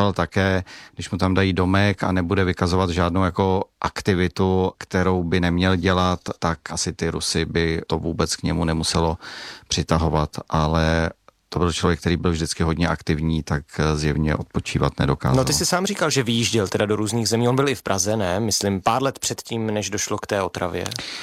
říkal také, když mu tam dají domek a nebude vykazovat žádnou jako aktivitu, kterou by neměl dělat, tak asi ty Rusy by to vůbec k němu nemuselo přitahovat, ale to byl člověk, který byl vždycky hodně aktivní, tak zjevně odpočívat nedokázal. No ty jsi sám říkal, že vyjížděl teda do různých zemí, on byl i v Praze, ne? Myslím pár let předtím, než došlo k té otravě.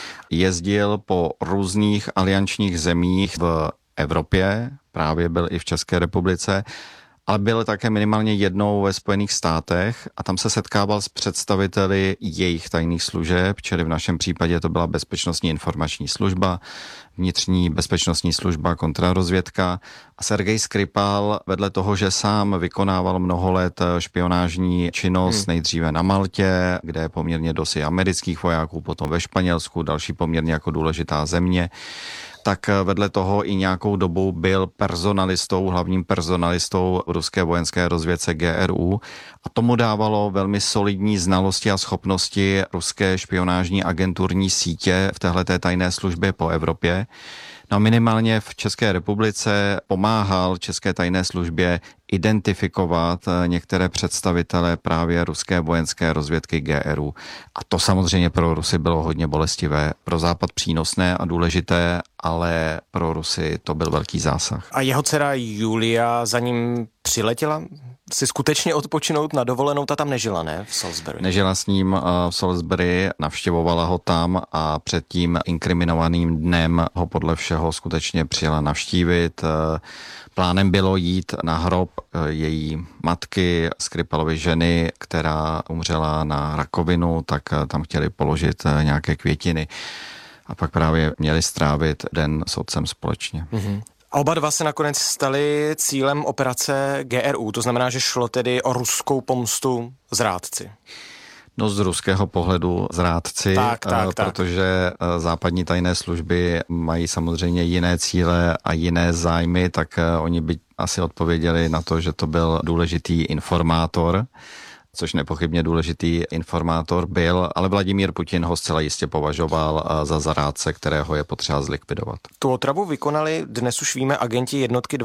Jezdil po různých aliančních zemích v Evropě, právě byl i v České republice, ale byl také minimálně jednou ve Spojených státech a tam se setkával s představiteli jejich tajných služeb, čili v našem případě to byla Bezpečnostní informační služba, vnitřní bezpečnostní služba, kontrarozvědka. A Sergej Skripal vedle toho, že sám vykonával mnoho let špionážní činnost, nejdříve na Maltě, kde je poměrně dost amerických vojáků, potom ve Španělsku, další poměrně jako důležitá země, tak vedle toho i nějakou dobu byl personalistou, hlavním personalistou ruské vojenské rozvědce GRU a tomu dávalo velmi solidní znalosti a schopnosti ruské špionážní agenturní sítě v téhleté tajné službě po Evropě. No minimálně v České republice pomáhal české tajné službě identifikovat některé představitele právě ruské vojenské rozvědky GRU. A to samozřejmě pro Rusy bylo hodně bolestivé. Pro Západ přínosné a důležité, ale pro Rusy to byl velký zásah. A jeho dcera Julia za ním přiletěla si skutečně odpočinout na dovolenou, ta tam nežila, ne? V Salisbury. Nežila s ním v Salisbury, navštěvovala ho tam a před tím inkriminovaným dnem ho podle všeho skutečně přijela navštívit. Plánem bylo jít na hrob její matky, Skripalovy ženy, která umřela na rakovinu, tak tam chtěli položit nějaké květiny a pak právě měli strávit den s otcem společně. Mm-hmm. A oba dva se nakonec stali cílem operace GRU, to znamená, že šlo tedy o ruskou pomstu zrádci. No z ruského pohledu zrádci, protože západní tajné služby mají samozřejmě jiné cíle a jiné zájmy, tak oni by asi odpověděli na to, že to byl důležitý informátor, což nepochybně důležitý informátor byl, ale Vladimír Putin ho zcela jistě považoval za zrádce, kterého je potřeba zlikvidovat. Tu otravu vykonali, dnes už víme, agenti jednotky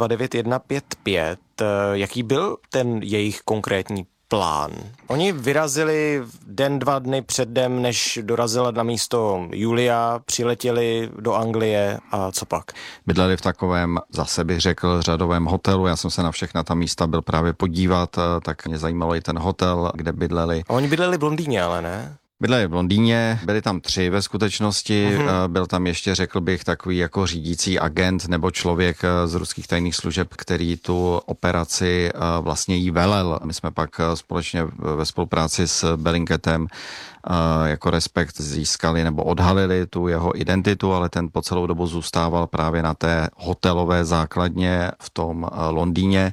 29155. Jaký byl ten jejich konkrétní plán? Oni vyrazili den, 2 dny předem, než dorazila na místo Julia, přiletěli do Anglie a co pak? Bydleli v takovém, zase bych řekl, řadovém hotelu. Já jsem se na všechna ta místa byl právě podívat, tak mě zajímalo i ten hotel, kde bydleli. A oni bydleli v Londýně, ale ne? Bydleli v Londýně, byli tam 3 ve skutečnosti, byl tam ještě, řekl bych, takový jako řídící agent nebo člověk z ruských tajných služeb, který tu operaci vlastně jí velel. My jsme pak společně ve spolupráci s Bellingcatem jako Respekt získali nebo odhalili tu jeho identitu, ale ten po celou dobu zůstával právě na té hotelové základně v tom Londýně.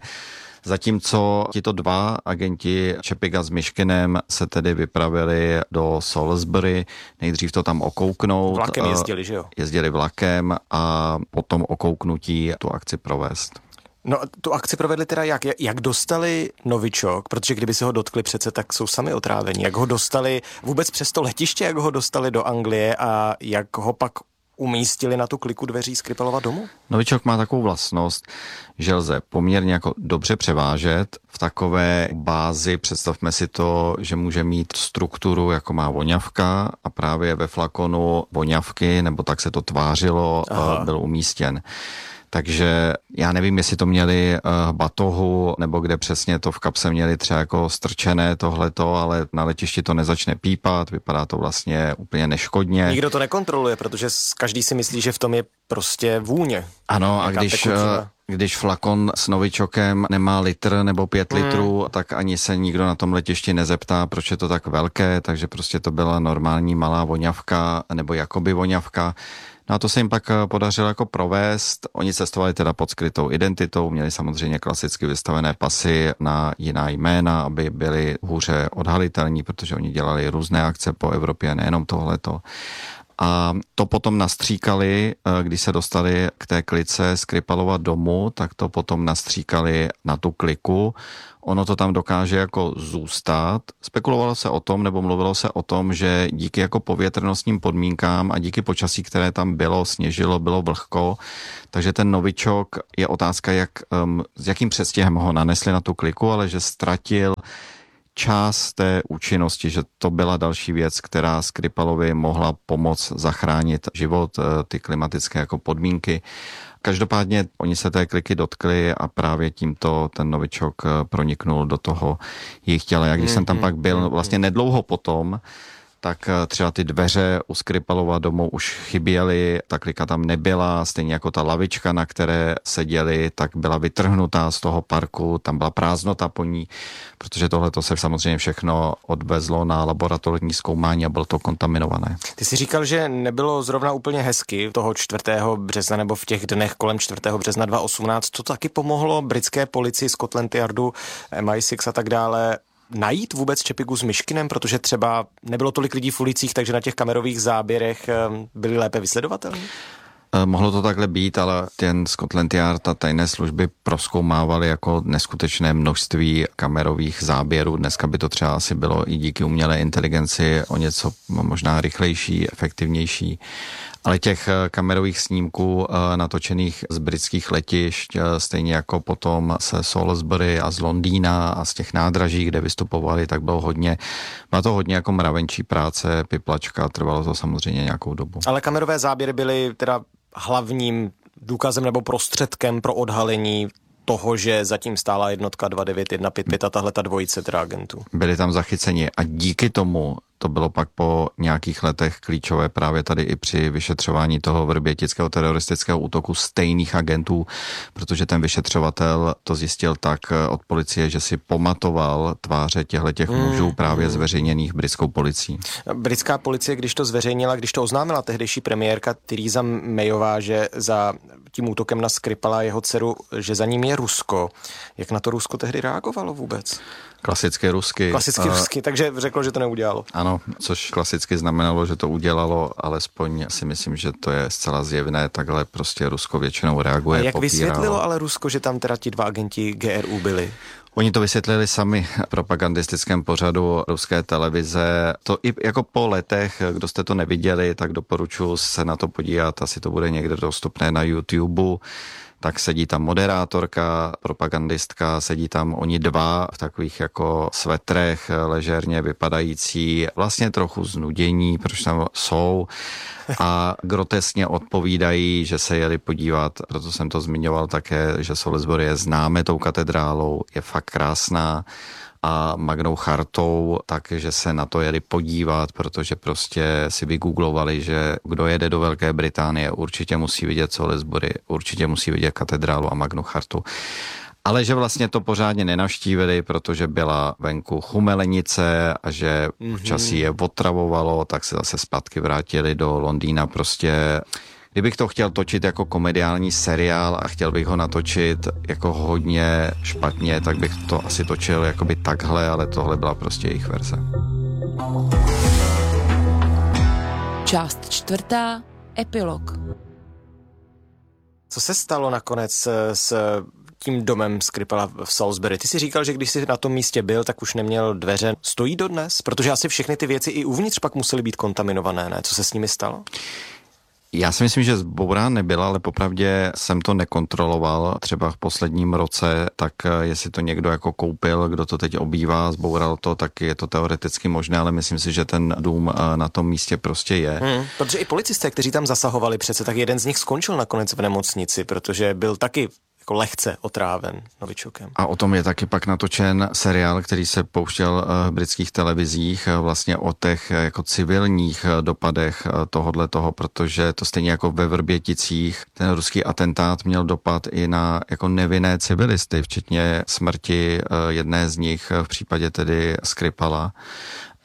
Zatímco tito 2 agenti Čepiga s Myškinem se tedy vypravili do Salisbury, nejdřív to tam okouknout. Vlakem jezdili, že jo? Jezdili vlakem a potom okouknutí tu akci provést. No, tu akci provedli teda jak? Jak dostali novičok, protože kdyby se ho dotkli přece, tak jsou sami otrávení. Jak ho dostali vůbec přes to letiště, jak ho dostali do Anglie a jak ho pak umístili na tu kliku dveří Skripalova domu? Novičok má takovou vlastnost, že lze poměrně jako dobře převážet v takové bázi. Představme si to, že může mít strukturu, jako má voňavka a právě ve flakonu voňavky, nebo tak se to tvářilo, byl umístěn. Takže já nevím, jestli to měli batohu, nebo kde přesně to v kapse měli třeba jako strčené tohleto, ale na letišti to nezačne pípat, vypadá to vlastně úplně neškodně. Nikdo to nekontroluje, protože každý si myslí, že v tom je prostě vůně. Ano, a když flakon s novičokem nemá litr nebo 5 litrů, tak ani se nikdo na tom letišti nezeptá, proč je to tak velké, takže prostě to byla normální malá voňavka, nebo jakoby voňavka. No a to se jim pak podařilo jako provést. Oni cestovali teda pod skrytou identitou, měli samozřejmě klasicky vystavené pasy na jiná jména, aby byli hůře odhalitelní, protože oni dělali různé akce po Evropě, nejenom tohleto. A to potom nastříkali, když se dostali k té klice Skripalova domu, tak to potom nastříkali na tu kliku. Ono to tam dokáže jako zůstat. Spekulovalo se o tom, nebo mluvilo se o tom, že díky jako povětrnostním podmínkám a díky počasí, které tam bylo, sněžilo, bylo vlhko, takže ten novičok je otázka, s jakým předstihem ho nanesli na tu kliku, ale že ztratil část té účinnosti, že to byla další věc, která Skripalovi mohla pomoct zachránit život, ty klimatické jako podmínky. Každopádně oni se té kliky dotkli a právě tímto ten novičok proniknul do toho jejich těla. Jak když jsem tam pak byl vlastně nedlouho potom, tak třeba ty dveře u Skripalova domu už chyběly, ta klika tam nebyla, stejně jako ta lavička, na které seděli, tak byla vytrhnutá z toho parku, tam byla prázdnota po ní, protože tohle to se samozřejmě všechno odvezlo na laboratorní zkoumání a bylo to kontaminované. Ty jsi říkal, že nebylo zrovna úplně hezky toho 4. března nebo v těch dnech kolem 4. března 2018. To taky pomohlo britské policii, Scotland Yardu, MI6 a tak dále najít vůbec Čepigu s Myškinem, protože třeba nebylo tolik lidí v ulicích, takže na těch kamerových záběrech byli lépe vysledovatelní? Mohlo to takhle být, ale ten Scotland Yard a tajné služby prozkoumávali jako neskutečné množství kamerových záběrů. Dneska by to třeba asi bylo i díky umělé inteligenci o něco možná rychlejší, efektivnější. Ale těch kamerových snímků natočených z britských letišť, stejně jako potom se Salisbury a z Londýna a z těch nádraží, kde vystupovali, tak byla to hodně jako mravenčí práce, piplačka, trvalo to samozřejmě nějakou dobu. Ale kamerové záběry byly teda hlavním důkazem nebo prostředkem pro odhalení toho, že zatím stála jednotka 29155 a tahle ta dvojice teda agentů. Byli tam zachyceni a díky tomu to bylo pak po nějakých letech klíčové právě tady i při vyšetřování toho vrbětického teroristického útoku stejných agentů, protože ten vyšetřovatel to zjistil tak od policie, že si pamatoval tváře těchto mužů právě zveřejněných britskou policií. Britská policie, když to zveřejnila, když to oznámila tehdejší premiérka Theresa Mayová, že za tím útokem na Skripala jeho dceru, že za ním je Rusko. Jak na to Rusko tehdy reagovalo vůbec? Klasicky rusky, takže řeklo, že to neudělalo. Ano, což klasicky znamenalo, že to udělalo, alespoň si myslím, že to je zcela zjevné, takhle prostě Rusko většinou reaguje. A jak vysvětlilo ale Rusko, že tam teda ti dva agenti GRU byli? Oni to vysvětlili sami v propagandistickém pořadu ruské televize. To i jako po letech, kdo jste to neviděli, tak doporučuji se na to podívat, asi to bude někde dostupné na YouTube. Tak sedí tam moderátorka, propagandistka, sedí tam oni dva v takových jako svetrech, ležérně vypadající, vlastně trochu znudění, proč tam jsou a grotesně odpovídají, že se jeli podívat, proto jsem to zmiňoval také, že Salisbury je známe tou katedrálou, je fakt krásná a Magnou chartou, takže se na to jeli podívat, protože prostě si vygooglovali, že kdo jede do Velké Británie, určitě musí vidět Salisbury, určitě musí vidět katedrálu a Magnu chartu. Ale že vlastně to pořádně nenavštívili, protože byla venku chumelenice a že počasí je otravovalo, tak se zase zpátky vrátili do Londýna. Prostě kdybych to chtěl točit jako komediální seriál a chtěl bych ho natočit jako hodně špatně, tak bych to asi točil jakoby takhle, ale tohle byla prostě jejich verze. Část 4. Epilog. Co se stalo nakonec s tím domem Skripala v Salisbury? Ty jsi říkal, že když jsi na tom místě byl, tak už neměl dveře. Stojí dodnes? Protože asi všechny ty věci i uvnitř pak musely být kontaminované, ne? Co se s nimi stalo? Já si myslím, že zbourá nebyla, ale popravdě jsem to nekontroloval. Třeba v posledním roce, tak jestli to někdo jako koupil, kdo to teď obývá, zboural to, tak je to teoreticky možné, ale myslím si, že ten dům na tom místě prostě je. Protože i policisté, kteří tam zasahovali přece, tak jeden z nich skončil nakonec v nemocnici, protože byl taky jako lehce otráven novičokem. A o tom je taky pak natočen seriál, který se pouštěl v britských televizích vlastně o těch jako civilních dopadech toho, protože to stejně jako ve Vrběticích ten ruský atentát měl dopad i na jako nevinné civilisty, včetně smrti jedné z nich v případě tedy Skripala.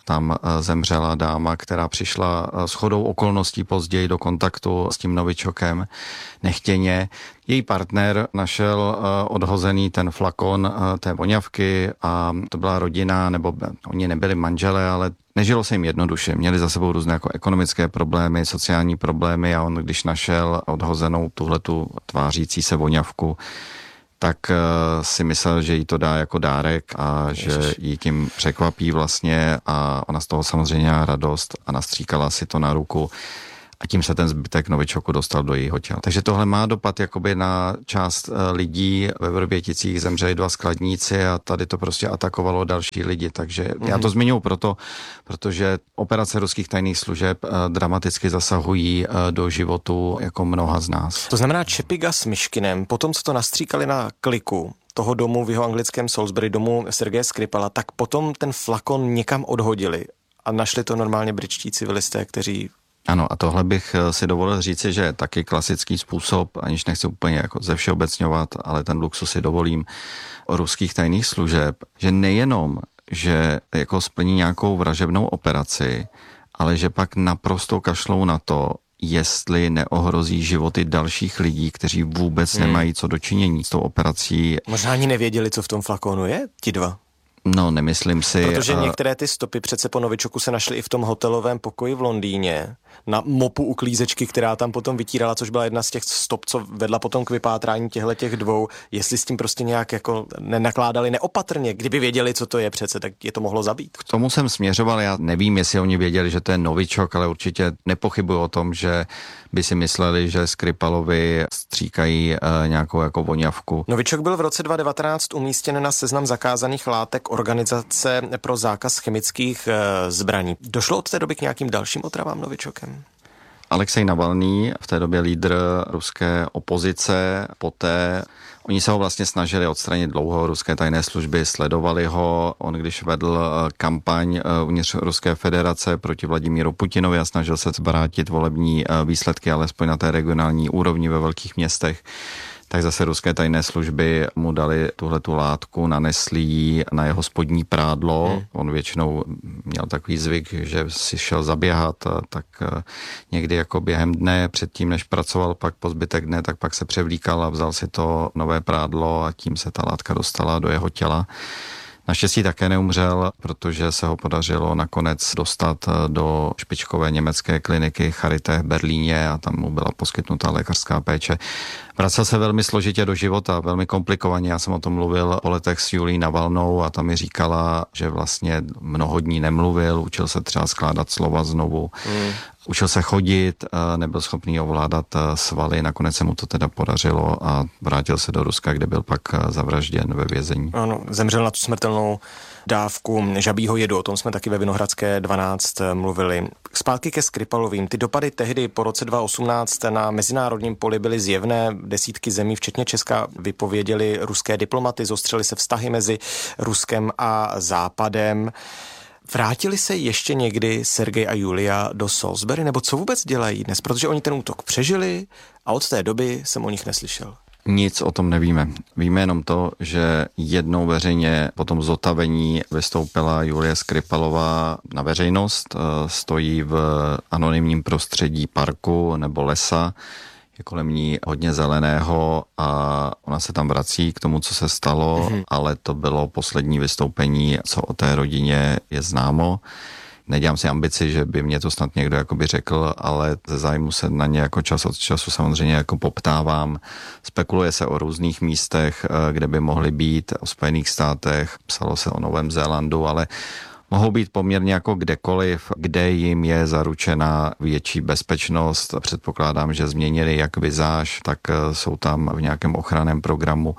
tam zemřela dáma, která přišla shodou okolností později do kontaktu s tím novičokem nechtěně. Její partner našel odhozený ten flakon té voňavky a to byla rodina, nebo oni nebyli manželé, ale nežilo se jim jednoduše. Měli za sebou různé jako ekonomické problémy, sociální problémy a on, když našel odhozenou tuhletu tvářící se voňavku, tak si myslel, že jí to dá jako dárek a že jí tím překvapí vlastně a ona z toho samozřejmě měla radost a nastříkala si to na ruku a tím se ten zbytek novičoku dostal do jejího těla. Takže tohle má dopad jakoby na část lidí. Ve Vrběticích zemřeli 2 skladníci a tady to prostě atakovalo další lidi. Takže já to zmiňuji protože operace ruských tajných služeb dramaticky zasahují do životu jako mnoha z nás. To znamená Čepiga s Myškinem, potom co to nastříkali na kliku toho domu v jeho anglickém Salisbury, domu Sergeje Skripala, tak potom ten flakon někam odhodili a našli to normálně britští civilisté, kteří... Ano, a tohle bych si dovolil říci, že je taky klasický způsob, aniž nechci úplně jako zevšeobecňovat, ale ten luxus si dovolím, ruských tajných služeb, že nejenom, že jako splní nějakou vražebnou operaci, ale že pak naprosto kašlou na to, jestli neohrozí životy dalších lidí, kteří vůbec nemají co dočinění s tou operací. Možná ani nevěděli, co v tom flakonu je, ti dva. No, nemyslím si. Protože některé ty stopy přece po novičoku se našly i v tom hotelovém pokoji v Londýně, na mopu uklízečky, která tam potom vytírala, což byla jedna z těch stop, co vedla potom k vypátrání těch dvou. Jestli s tím prostě nějak jako nenakládali neopatrně, kdyby věděli, co to je přece, tak je to mohlo zabít. K tomu jsem směřoval, já nevím, jestli oni věděli, že to je novičok, ale určitě nepochybuji o tom, že by si mysleli, že Skripalovi stříkají nějakou jako voňavku. Novičok byl v roce 2019 umístěn na seznam zakázaných látek Organizace pro zákaz chemických zbraní. Došlo od té doby k nějakým dalším otravám novičokem? Alexej Navalný, v té době lídr ruské opozice, poté oni se ho vlastně snažili odstranit dlouho, ruské tajné služby sledovali ho, on když vedl kampaň uvnitř Ruské federace proti Vladimíru Putinovi a snažil se zvrátit volební výsledky, alespoň na té regionální úrovni ve velkých městech, tak zase ruské tajné služby mu dali tuhletu látku, nanesli ji na jeho spodní prádlo. On většinou měl takový zvyk, že si šel zaběhat, tak někdy jako během dne, předtím než pracoval pak po zbytek dne, tak pak se převlíkal a vzal si to nové prádlo a tím se ta látka dostala do jeho těla. Naštěstí také neumřel, protože se ho podařilo nakonec dostat do špičkové německé kliniky Charité v Berlíně a tam mu byla poskytnuta lékařská péče. Vracel se velmi složitě do života, velmi komplikovaně. Já jsem o tom mluvil po letech s Julií Navalnou a tam mi říkala, že vlastně mnoho dní nemluvil, učil se třeba skládat slova znovu. Učil se chodit, nebyl schopný ovládat svaly, nakonec se mu to teda podařilo a vrátil se do Ruska, kde byl pak zavražděn ve vězení. Ano, zemřel na tu smrtelnou dávku žabího jedu, o tom jsme taky ve Vinohradské 12 mluvili. Zpátky ke Skripalovým. Ty dopady tehdy po roce 2018 na mezinárodním poli byly zjevné. Desítky zemí, včetně Česka, vypověděli ruské diplomaty, zostřily se vztahy mezi Ruskem a Západem. Vrátili se ještě někdy Sergej a Julia do Salisbury, nebo co vůbec dělají dnes? Protože oni ten útok přežili a od té doby jsem o nich neslyšel. Nic o tom nevíme. Víme jenom to, že jednou veřejně po tom zotavení vystoupila Julie Skripalová na veřejnost, stojí v anonymním prostředí parku nebo lesa, je kolem ní hodně zeleného a ona se tam vrací k tomu, co se stalo, ale to bylo poslední vystoupení, co o té rodině je známo. Nedělám si ambici, že by mě to snad někdo jakoby řekl, ale ze zájmu se na ně jako čas od času samozřejmě jako poptávám. Spekuluje se o různých místech, kde by mohly být, o Spojených státech, psalo se o Novém Zélandu, ale mohou být poměrně jako kdekoliv, kde jim je zaručena větší bezpečnost. Předpokládám, že změnili jak vizáž, tak jsou tam v nějakém ochranném programu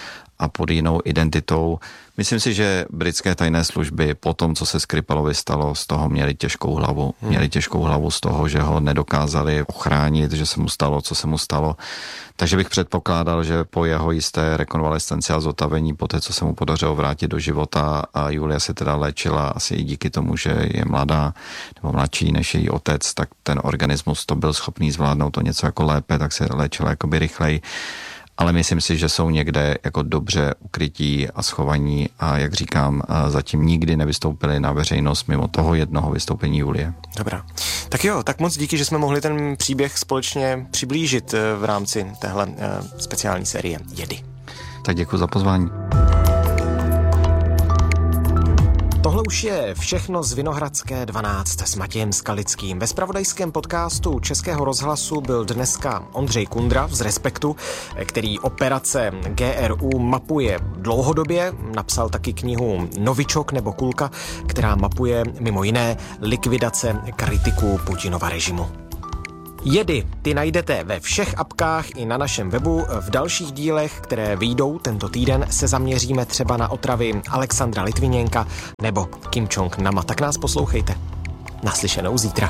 a pod jinou identitou. Myslím si, že britské tajné služby po tom, co se Skripalovi stalo, z toho měli těžkou hlavu. Měli těžkou hlavu z toho, že ho nedokázali ochránit, že se mu stalo, co se mu stalo. Takže bych předpokládal, že po jeho jisté rekonvalescenci a zotavení, po té, co se mu podařilo vrátit do života, a Julia se teda léčila asi i díky tomu, že je mladá nebo mladší než její otec, tak ten organismus to byl schopný zvládnout to něco jako lépe, tak se léčila jakoby rychleji. ale myslím si, že jsou někde jako dobře ukrytí a schovaní a jak říkám, zatím nikdy nevystoupili na veřejnost mimo toho jednoho vystoupení Julie. Dobrá. Tak jo, tak moc díky, že jsme mohli ten příběh společně přiblížit v rámci téhle speciální série Jedy. Tak děkuji za pozvání. Tohle už je všechno z Vinohradské 12 s Matějem Skalickým. Ve zpravodajském podcastu Českého rozhlasu byl dneska Ondřej Kundra z Respektu, který operace GRU mapuje dlouhodobě. Napsal taky knihu Novičok nebo Kulka, která mapuje mimo jiné likvidace kritiků Putinova režimu. Jedy, ty najdete ve všech apkách i na našem webu. V dalších dílech, které vyjdou tento týden, se zaměříme třeba na otravy Alexandra Litviněnka nebo Kim Jong-nama. Tak nás poslouchejte. Naslyšenou zítra.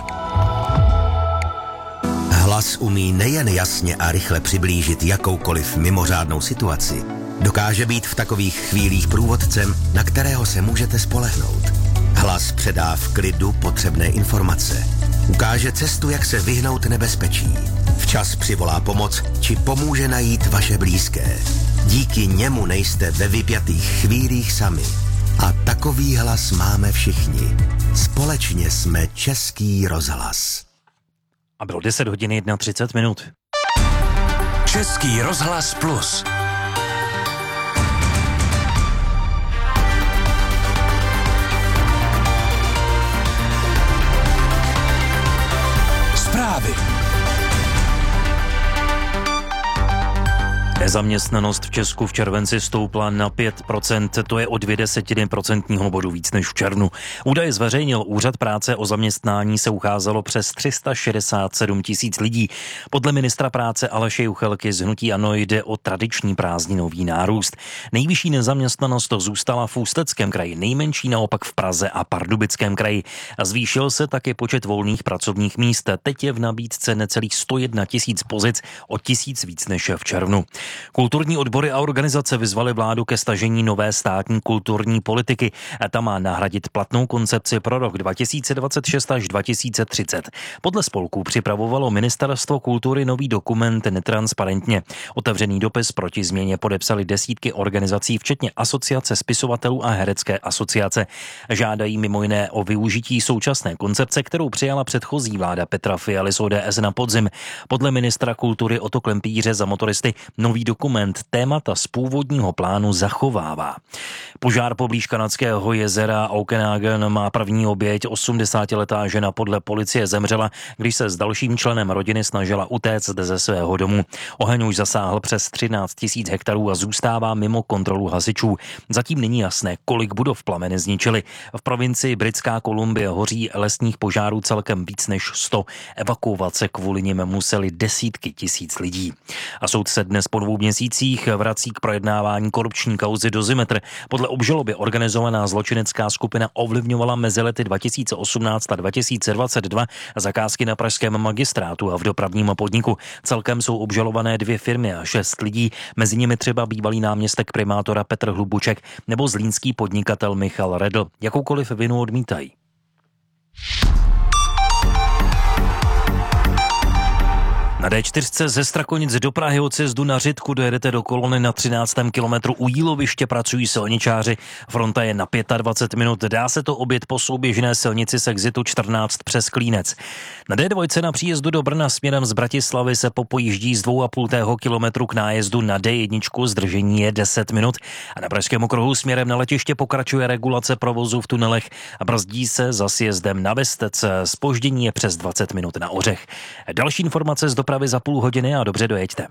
Hlas umí nejen jasně a rychle přiblížit jakoukoliv mimořádnou situaci. Dokáže být v takových chvílích průvodcem, na kterého se můžete spolehnout. Hlas předá v klidu potřebné informace. Ukáže cestu, jak se vyhnout nebezpečí. Včas přivolá pomoc, či pomůže najít vaše blízké. Díky němu nejste ve vypjatých chvílích sami. A takový hlas máme všichni. Společně jsme Český rozhlas. A bylo 10 hodin 31 minut. Český rozhlas plus. Zprávy. Nezaměstnanost v Česku v červenci stoupla na 5%, to je o 0,2% bodu víc než v červnu. Údaje zveřejnil Úřad práce, o zaměstnání se ucházelo přes 367 000 lidí. Podle ministra práce Aleše Juchelky z hnutí ANO jde o tradiční prázdninový nárůst. Nejvyšší nezaměstnanost zůstala v Ústeckém kraji, nejmenší naopak v Praze a Pardubickém kraji. Zvýšil se taky počet volných pracovních míst. Teď je v nabídce necelých 101 000 pozic, o 1000 víc než v červnu. Kulturní odbory a organizace vyzvaly vládu ke stažení nové státní kulturní politiky. Ta má nahradit platnou koncepci pro rok 2026 až 2030. Podle spolků připravovalo Ministerstvo kultury nový dokument netransparentně. Otevřený dopis proti změně podepsali desítky organizací, včetně Asociace spisovatelů a Herecké asociace. Žádají mimo jiné o využití současné koncepce, kterou přijala předchozí vláda Petra Fialy z ODS na podzim. Podle ministra kultury Otto Klempíře za motoristy nový dokument témata z původního plánu zachovává. Požár poblíž kanadského jezera Okanagan má první oběť. 80letá žena podle policie zemřela, když se s dalším členem rodiny snažila utéct ze svého domu. Oheň už zasáhl přes 13 000 hektarů a zůstává mimo kontrolu hasičů. Zatím není jasné, kolik budov plameny zničily. V provincii Britská Kolumbie hoří lesních požárů celkem víc než 100. Evakuovat se kvůli nim museli desítky tisíc lidí. A soud se dnes po 2 měsících vrací k projednávání korupční kauzy Dozimetr. Podle obžaloby organizovaná zločinecká skupina ovlivňovala mezi lety 2018 a 2022 zakázky na pražském magistrátu a v dopravním podniku. Celkem jsou obžalované 2 firmy a 6 lidí, mezi nimi třeba bývalý náměstek primátora Petr Hlubuček nebo zlínský podnikatel Michal Redl. Jakoukoliv vinu odmítají. Na D4 ze Strakonic do Prahy od sjezdu na Řitku dojedete do kolony na 13. kilometru. U Jíloviště pracují silničáři. Fronta je na 25 minut. Dá se to objet po souběžné silnici z exitu 14 přes Klínec. Na D2 na příjezdu do Brna směrem z Bratislavy se popojíždí z 2,5 kilometru k nájezdu na D1. Zdržení je 10 minut. A na Pražském okruhu směrem na letiště pokračuje regulace provozu v tunelech a brzdí se za sjezdem na Vestec. Zpoždění je přes 20 minut na Ořech. Další informace z dopravy za půl hodiny a dobře dojeďte.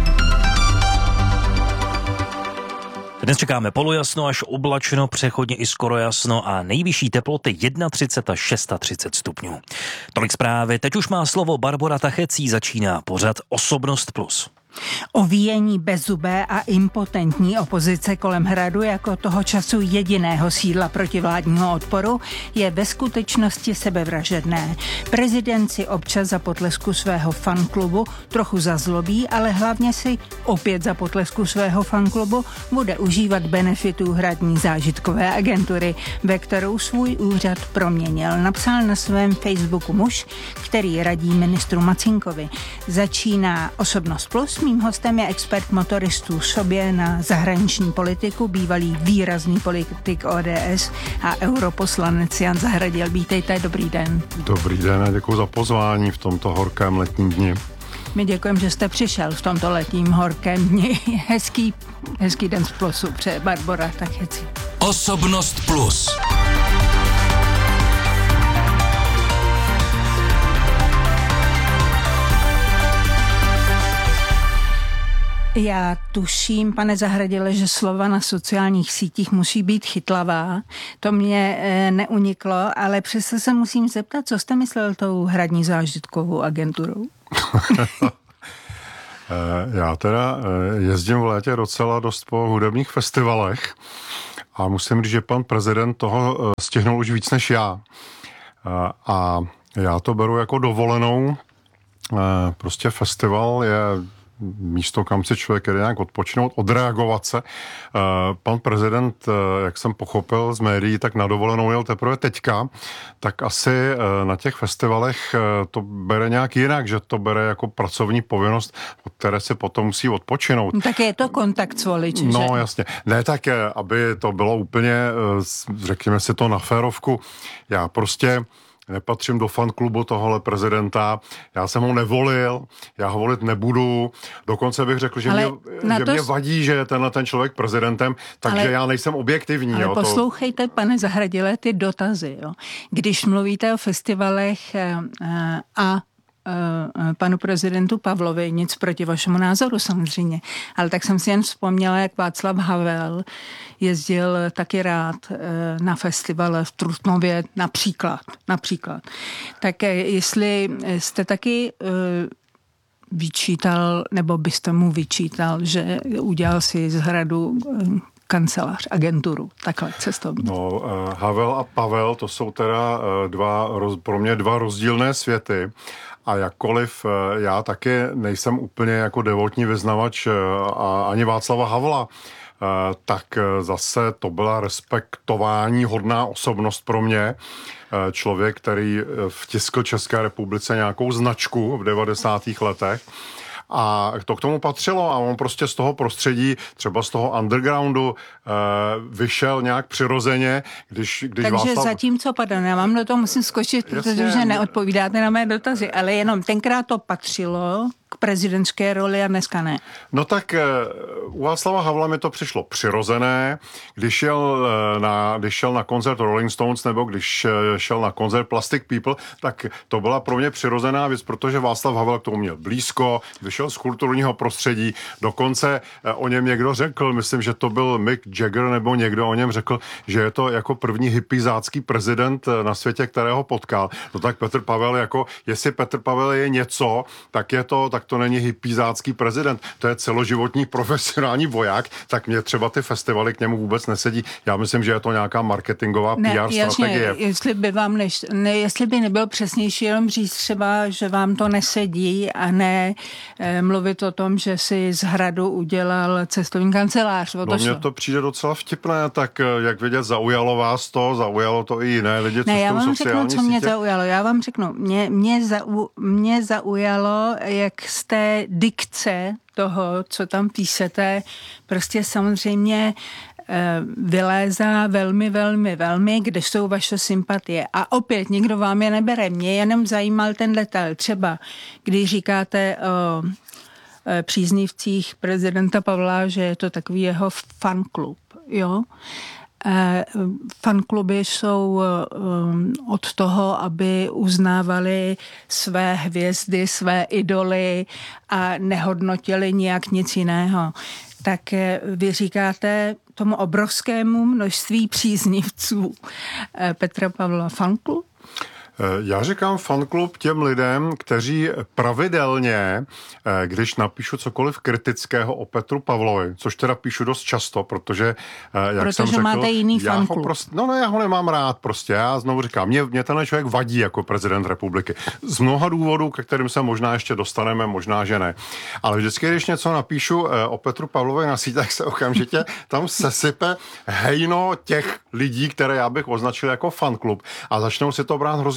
Dnes čekáme polojasno až oblačno, přechodně i skoro jasno a nejvyšší teploty 31 až 36 stupňů. Tolik zprávy, teď už má slovo Barbora Tachecí, začíná pořad Osobnost plus. Ovíjení bezzubé a impotentní opozice kolem hradu jako toho času jediného sídla protivládního odporu je ve skutečnosti sebevražedné. Prezident si občas za potlesku svého fanklubu trochu zazlobí, ale hlavně si opět za potlesku svého fanklubu bude užívat benefitů hradní zážitkové agentury, ve kterou svůj úřad proměnil. Napsal na svém Facebooku muž, který radí ministru Macinkovi. Začíná Osobnost plus. mým hostem je expert motoristů sobě na zahraniční politiku, bývalý výrazný politik ODS a europoslanec Jan Zahradil. Vítejte, dobrý den. Dobrý den a děkuji za pozvání v tomto horkém letním dni. My děkujeme, že jste přišel v tomto letním horkém dni. Hezký den z Plusu, přeje Barbora Tacheci. Osobnost Plus. Já tuším, pane Zahradile, že slova na sociálních sítích musí být chytlavá. To mě neuniklo, ale přesto se musím zeptat, co jste myslel tou hradní zážitkovou agenturou? Já teda jezdím v létě docela dost po hudebních festivalech a musím říct, že pan prezident toho stihnul už víc než já. A já to beru jako dovolenou. Prostě festival je místo, kam si člověk jde nějak odpočinout, odreagovat se. Pan prezident, jak jsem pochopil z médií, tak na dovolenou jel teprve teďka, tak asi na těch festivalech to bere nějak jinak, že to bere jako pracovní povinnost, od které se potom musí odpočinout. Tak je to kontakt s voliči, No že? jasně. Ne tak, aby to bylo úplně, řekněme si to na férovku. Já prostě nepatřím do fanklubu tohohle prezidenta, já jsem ho nevolil, já ho volit nebudu, dokonce bych řekl, že mě vadí, že je tenhle ten člověk prezidentem, takže já nejsem objektivní. Ale poslouchejte, pane Zahradile, ty dotazy. Jo. Když mluvíte o festivalech a panu prezidentu Pavlovi, nic proti vašemu názoru samozřejmě, ale tak jsem si jen vzpomněla, jak Václav Havel jezdil taky rád na festivale v Trutnově například. Tak jestli jste taky vyčítal, nebo byste mu vyčítal, že udělal si z Hradu kancelář, agenturu, takhle cestovní. No, Havel a Pavel, to jsou teda pro mě dva rozdílné světy. A jakkoliv já taky nejsem úplně jako devotní vyznavač ani Václava Havla, tak zase to byla respektování hodná osobnost pro mě. Člověk, který vtiskl České republice nějakou značku v 90. letech. A to k tomu patřilo a on prostě z toho prostředí, třeba z toho undergroundu vyšel nějak přirozeně, když Takže Václav... zatímco, pardon, já vám do toho musím skočit, protože neodpovídáte na mé dotazy, ale jenom tenkrát to patřilo k prezidentské roli a dneska ne. No tak u Václava Havla mi to přišlo přirozené, když šel na koncert Rolling Stones nebo když šel na koncert Plastic People, tak to byla pro mě přirozená věc, protože Václav Havel k tomu měl blízko, vyšel z kulturního prostředí, dokonce o něm někdo řekl, myslím, že to byl Mick Jagger nebo někdo o něm řekl, že je to jako první hippizácký prezident na světě, kterého potkal. No tak Petr Pavel, jako jestli Petr Pavel je něco, tak to není hippizácký prezident, to je celoživotní profesionální voják, tak mě třeba ty festivaly k němu vůbec nesedí. Já myslím, že je to nějaká marketingová PR strategie. Jestli by nebyl přesnější, jenom říct třeba, že vám to nesedí a ne mluvit o tom, že si z Hradu udělal cestovní kancelář. No mně to přijde docela vtipné, tak jak vidět, zaujalo vás to, zaujalo to i jiné lidi, co já jsou vám sociální řeknu, co mě sítě. zaujalo. Já vám řeknu, mě zaujalo, jak z té dikce toho, co tam píšete, prostě samozřejmě vylézá velmi, kde jsou vaše sympatie. A opět nikdo vám je nebere. Mě jenom zajímal ten detail. Třeba, když říkáte o příznivcích prezidenta Pavla, že je to takový jeho fanklub, jo? Fankluby jsou od toho, aby uznávali své hvězdy, své idoly a nehodnotili nijak nic jiného. Tak vy říkáte tomu obrovskému množství příznivců Petra Pavla fanklub? Já říkám fanklub těm lidem, kteří pravidelně, když napíšu cokoliv kritického o Petru Pavlovi, což teda píšu dost často, protože jak jsem řekl, máte jiný fanklub. Já ho nemám rád prostě. Já znovu říkám, mě ten člověk vadí jako prezident republiky. Z mnoha důvodů, ke kterým se možná ještě dostaneme, možná, že ne. Ale vždycky, když něco napíšu o Petru Pavlovi na sítích, se okamžitě tam sesype hejno těch lidí, které já bych označil jako fanklub a začnou si to brát hrozně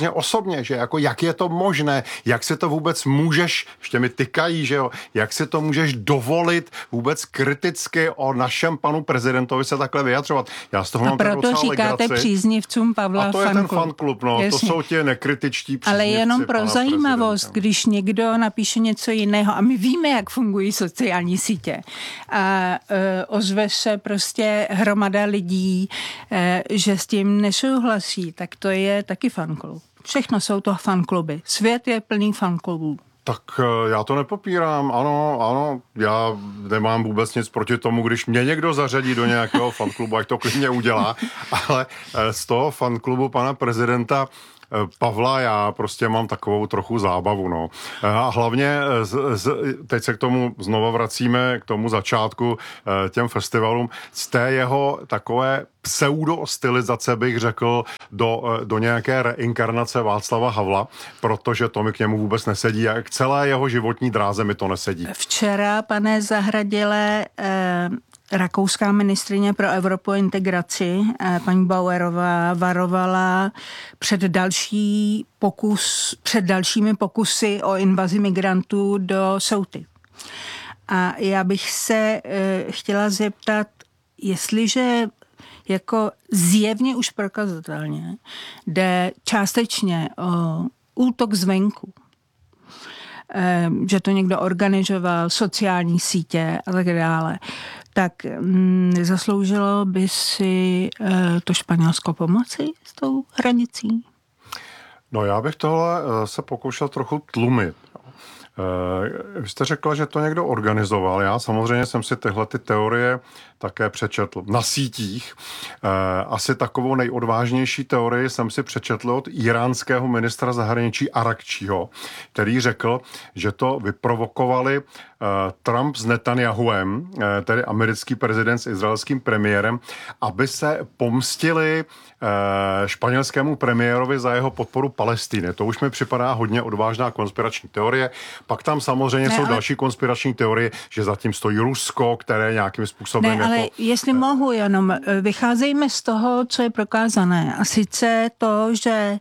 hrozně osobně, že jako jak je to možné, jak si to vůbec můžeš, ještě mi tykají, že jo, jak si to můžeš dovolit vůbec kriticky o našem panu prezidentovi se takhle vyjadřovat. Já z toho mám tak docela proto říkáte legraci. příznivcům Pavla A to je ten fanklub, no, Jasně. to jsou ti nekritičtí příznivci. Ale jenom pro pana zajímavost, prezidenta. když někdo napíše něco jiného, a my víme, jak fungují sociální sítě, a ozve se prostě hromada lidí, že s tím nesouhlasí, tak to je taky fanklub. Všechno jsou to fankluby. Svět je plný fanklubů. Tak já to nepopírám, ano, já nemám vůbec nic proti tomu, když mě někdo zařadí do nějakého fanklubu, ať to klidně udělá, ale z toho fanklubu pana prezidenta Pavla já prostě mám takovou trochu zábavu, no. A hlavně teď se k tomu znova vracíme, k tomu začátku, těm festivalům, z té jeho takové pseudo-stylizace bych řekl do nějaké reinkarnace Václava Havla, protože to mi k němu vůbec nesedí a k celé jeho životní dráze mi to nesedí. Včera, pane Zahradile, rakouská ministryně pro Evropu a integraci, paní Bauerová, varovala před dalšími pokusy o invazi migrantů do Ceuty. A já bych se chtěla zeptat, jestliže jako zjevně už prokazatelně jde částečně o útok zvenku, že to někdo organizoval, sociální sítě a tak dále, tak zasloužilo by si to Španělsko pomoci s tou hranicí? No já bych tohle se pokoušel trochu tlumit. Vy jste řekla, že to někdo organizoval. Já samozřejmě jsem si tyhle ty teorie také přečetl na sítích. Asi takovou nejodvážnější teorii jsem si přečetl od iránského ministra zahraničí Arakčího, který řekl, že to vyprovokovali Trump s Netanyahuem, tedy americký prezident s izraelským premiérem, aby se pomstili španělskému premiérovi za jeho podporu Palestiny. To už mi připadá hodně odvážná konspirační teorie. Pak tam samozřejmě jsou další konspirační teorie, že zatím stojí Rusko, které nějakým způsobem... Ale jestli mohu, jenom vycházejme z toho, co je prokázané. A sice to, že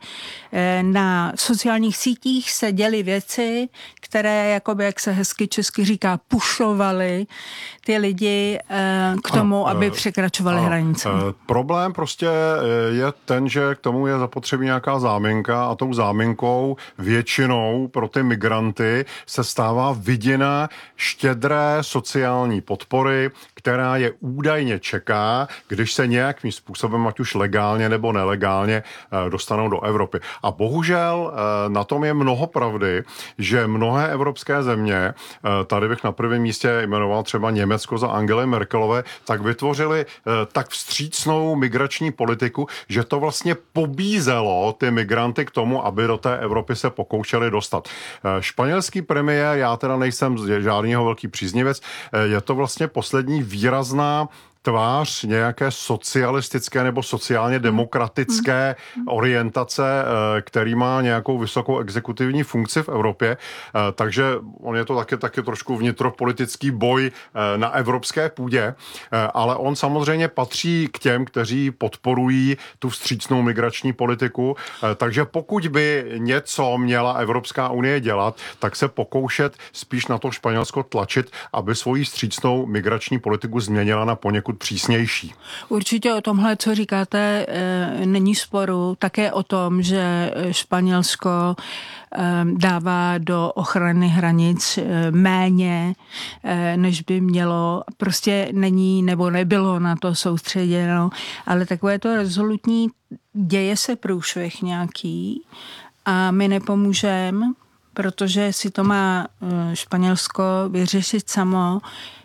na sociálních sítích se děly věci, které, jakoby, jak se hezky česky říká, pušovaly ty lidi k tomu, aby překračovali hranice. Problém prostě je ten, že k tomu je zapotřebí nějaká záminka a tou záminkou většinou pro ty migranty se stává vidina štědré sociální podpory, která je údajně čeká, když se nějakým způsobem, ať už legálně nebo nelegálně, dostanou do Evropy. A bohužel na tom je mnoho pravdy, že mnohé evropské země, tady bych na prvním místě jmenoval třeba Německo za Angely Merkelové, tak vytvořili tak vstřícnou migrační politiku, že to vlastně pobízelo ty migranty k tomu, aby do té Evropy se pokoušeli dostat. Španělský premiér, já teda nejsem žádnýho velký příznivec, je to vlastně poslední výrazná tvář nějaké socialistické nebo sociálně demokratické orientace, který má nějakou vysokou exekutivní funkci v Evropě. Takže on je to taky trošku vnitropolitický boj na evropské půdě, ale on samozřejmě patří k těm, kteří podporují tu vstřícnou migrační politiku. Takže pokud by něco měla Evropská unie dělat, tak se pokoušet spíš na to Španělsko tlačit, aby svoji vstřícnou migrační politiku změnila na poněkud přísnější. Určitě o tomhle, co říkáte, není sporu. Také o tom, že Španělsko dává do ochrany hranic méně, než by mělo. Prostě není nebo nebylo na to soustředěno. Ale takové to rezolutní, děje se průšvih nějaký a my nepomůžeme, protože si to má Španělsko vyřešit samo.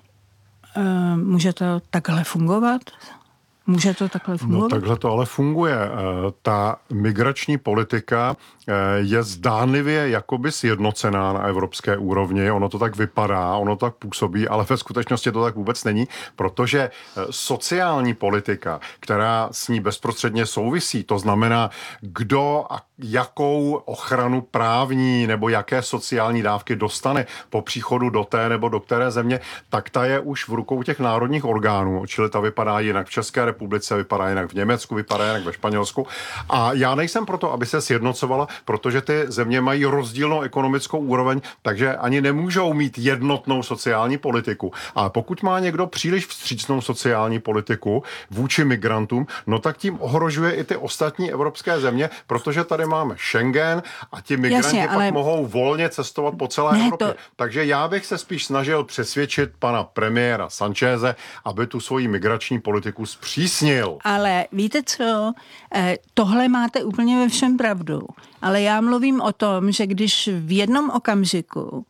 Může to takhle fungovat? Může to takhle fungovat? No takhle to ale funguje. Ta migrační politika je zdánlivě jakoby sjednocená na evropské úrovni. Ono to tak vypadá, ono tak působí, ale ve skutečnosti to tak vůbec není, protože sociální politika, která s ní bezprostředně souvisí, to znamená, kdo a jakou ochranu právní nebo jaké sociální dávky dostane po příchodu do té nebo do které země, tak ta je už v rukou těch národních orgánů, čili ta vypadá jinak v České republice, vypadá jinak v Německu, vypadá jinak ve Španělsku. A já nejsem proto, aby se sjednocovala, protože ty země mají rozdílnou ekonomickou úroveň, takže ani nemůžou mít jednotnou sociální politiku. Ale pokud má někdo příliš vstřícnou sociální politiku vůči migrantům, no tak tím ohrožuje i ty ostatní evropské země, protože tady máme Schengen a ti migranti pak mohou volně cestovat po celé Evropě. Takže já bych se spíš snažil přesvědčit pana premiéra Sancheze, aby tu svoji migrační politiku zpřísnil. Ale víte co? Tohle máte úplně ve všem pravdu. Ale já mluvím o tom, že když v jednom okamžiku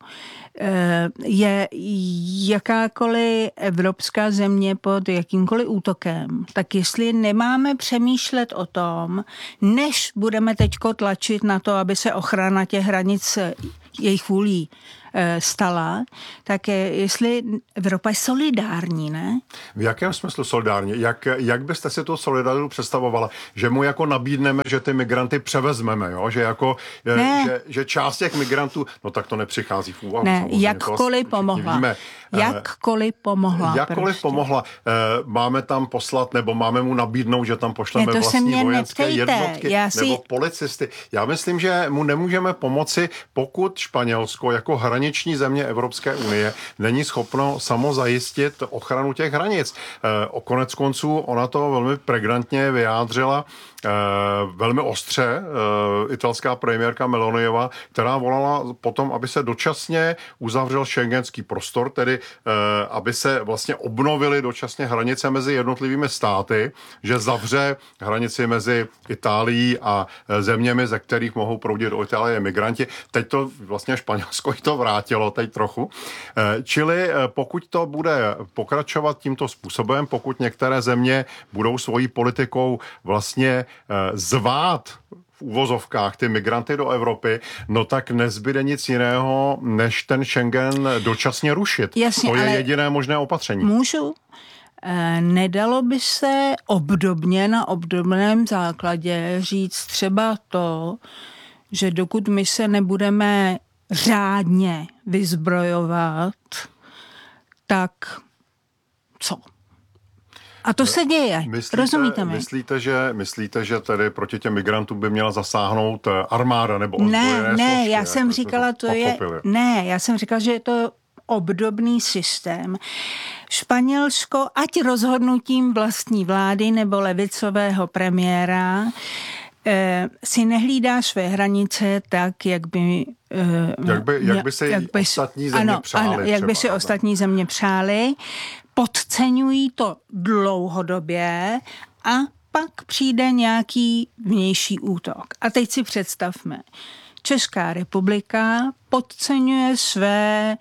je jakákoliv evropská země pod jakýmkoliv útokem, tak jestli nemáme přemýšlet o tom, než budeme teďko tlačit na to, aby se ochrana těch hranic jejich vůlí stala, tak jestli Evropa je solidární, ne? V jakém smyslu solidární? Jak byste si tu solidaritu představovala? Že mu jako nabídneme, že ty migranty převezmeme, jo? Že jako, že část těch migrantů, no tak to nepřichází v úvahu. Ne, jakkoliv pomohla. Jakkoliv pomohla. Jakkoliv pomohla. Máme tam poslat, nebo máme mu nabídnout, že tam pošleme vlastní vojenské jednotky nebo policisty. Já myslím, že mu nemůžeme pomoci, pokud Španělsko jako hraniční země Evropské unie není schopno samo zajistit ochranu těch hranic. O konec konců ona to velmi pregnantně vyjádřila velmi ostře italská premiérka Meloniová, která volala potom, aby se dočasně uzavřel schengenský prostor, tedy aby se vlastně obnovily dočasně hranice mezi jednotlivými státy, že zavře hranici mezi Itálií a zeměmi, ze kterých mohou proudit do Itálie migranti. Teď to vlastně Španělsko to vrátilo, teď trochu. Čili pokud to bude pokračovat tímto způsobem, pokud některé země budou svojí politikou vlastně zvát v uvozovkách ty migranty do Evropy, no tak nezbyde nic jiného, než ten Schengen dočasně rušit. Jasně, to je jediné možné opatření. Můžu? Nedalo by se obdobně na obdobném základě říct třeba to, že dokud my se nebudeme řádně vyzbrojovat, tak co? A to se děje. Rozumíte mi? Myslíte, že tedy proti těm migrantům by měla zasáhnout armáda nebo ozbrojené složky? Ne, já jsem říkala, já jsem říkala, že je to obdobný systém. Španělsko, ať rozhodnutím vlastní vlády nebo levicového premiéra, si nehlídá své hranice tak, jak by ostatní země přáli. Ano, jak by si ostatní země přáli. Podceňují to dlouhodobě a pak přijde nějaký vnější útok. A teď si představme, Česká republika podceňuje své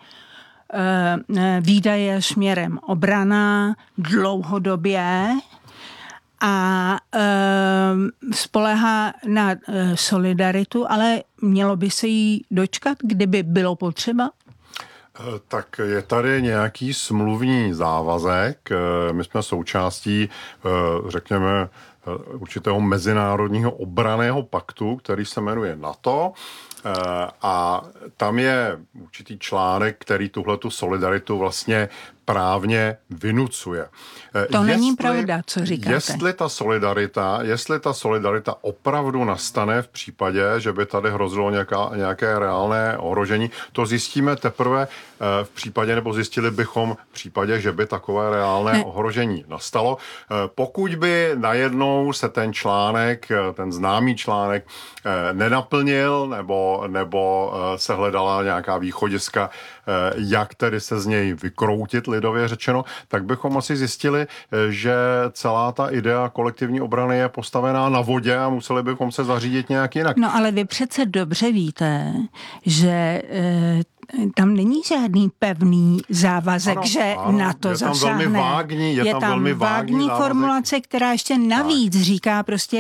výdaje směrem obrana dlouhodobě a spolehá na solidaritu, ale mělo by se jí dočkat, kdyby bylo potřeba? Tak je tady nějaký smluvní závazek. My jsme součástí, řekněme, určitého mezinárodního obranného paktu, který se jmenuje NATO. A tam je určitý článek, který tuhletu solidaritu vlastně právně vynucuje. To není pravda, co říkáte. Jestli ta solidarita opravdu nastane v případě, že by tady hrozilo nějaké reálné ohrožení, to zjistíme teprve v případě, nebo zjistili bychom v případě, že by takové reálné ohrožení nastalo. Pokud by najednou se ten článek, ten známý článek nenaplnil, nebo se hledala nějaká východiska, jak tedy se z něj vykroutit, lidově řečeno, tak bychom asi zjistili, že celá ta idea kolektivní obrany je postavená na vodě a museli bychom se zařídit nějak jinak. No ale vy přece dobře víte, že tam není žádný pevný závazek, že NATO zasáhne. Je tam velmi vágní formulace, která ještě navíc říká prostě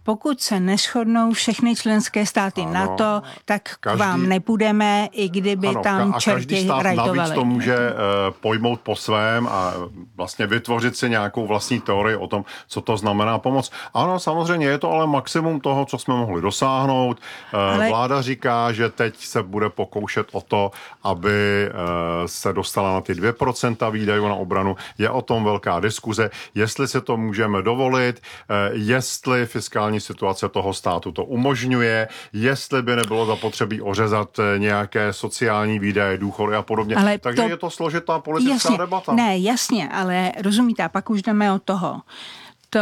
pokud se neshodnou všechny členské státy NATO, tak k vám nepůjdeme, i kdyby tam čerti rajtovali. Navíc to může pojmout po svém a vlastně vytvořit si nějakou vlastní teorii o tom, co to znamená pomoc. Ano, samozřejmě je to ale maximum toho, co jsme mohli dosáhnout. Vláda říká, že teď se bude pokoušet o to, aby se dostala na ty 2% výdajů na obranu. Je o tom velká diskuze, jestli se to můžeme dovolit, jestli fiskální situace toho státu to umožňuje, jestli by nebylo zapotřebí ořezat nějaké sociální výdaje, důchody a podobně. Takže je to složitá politická debata. Ne, jasně, ale rozumíte, pak už jdeme od toho. To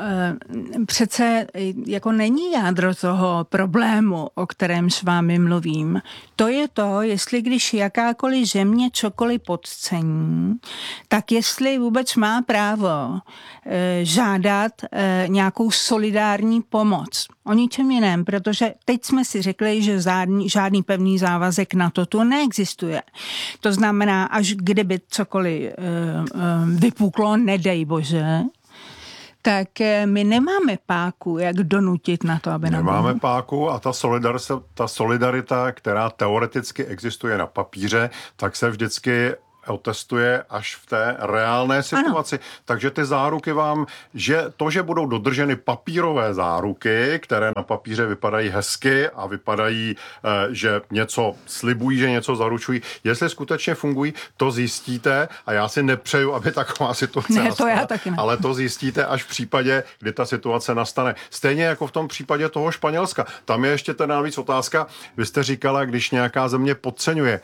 přece jako není jádro toho problému, o kterém s vámi mluvím. To je to, jestli když jakákoliv země cokoliv podcení, tak jestli vůbec má právo žádat nějakou solidární pomoc. O ničem jiném, protože teď jsme si řekli, že žádný pevný závazek na to tu neexistuje. To znamená, až kdyby cokoliv vypuklo, nedej bože, tak my nemáme páku, jak donutit na to, aby nemáme páku a ta solidarita, která teoreticky existuje na papíře, tak se vždycky otestuje až v té reálné situaci. Ano. Takže ty záruky vám, že budou dodrženy papírové záruky, které na papíře vypadají hezky a vypadají, že něco slibují, že něco zaručují, jestli skutečně fungují, to zjistíte a já si nepřeju, aby taková situace nastala, ale to zjistíte až v případě, kdy ta situace nastane. Stejně jako v tom případě toho Španělska. Tam je ještě ten navíc otázka, vy jste říkala, když nějaká země podceňuje,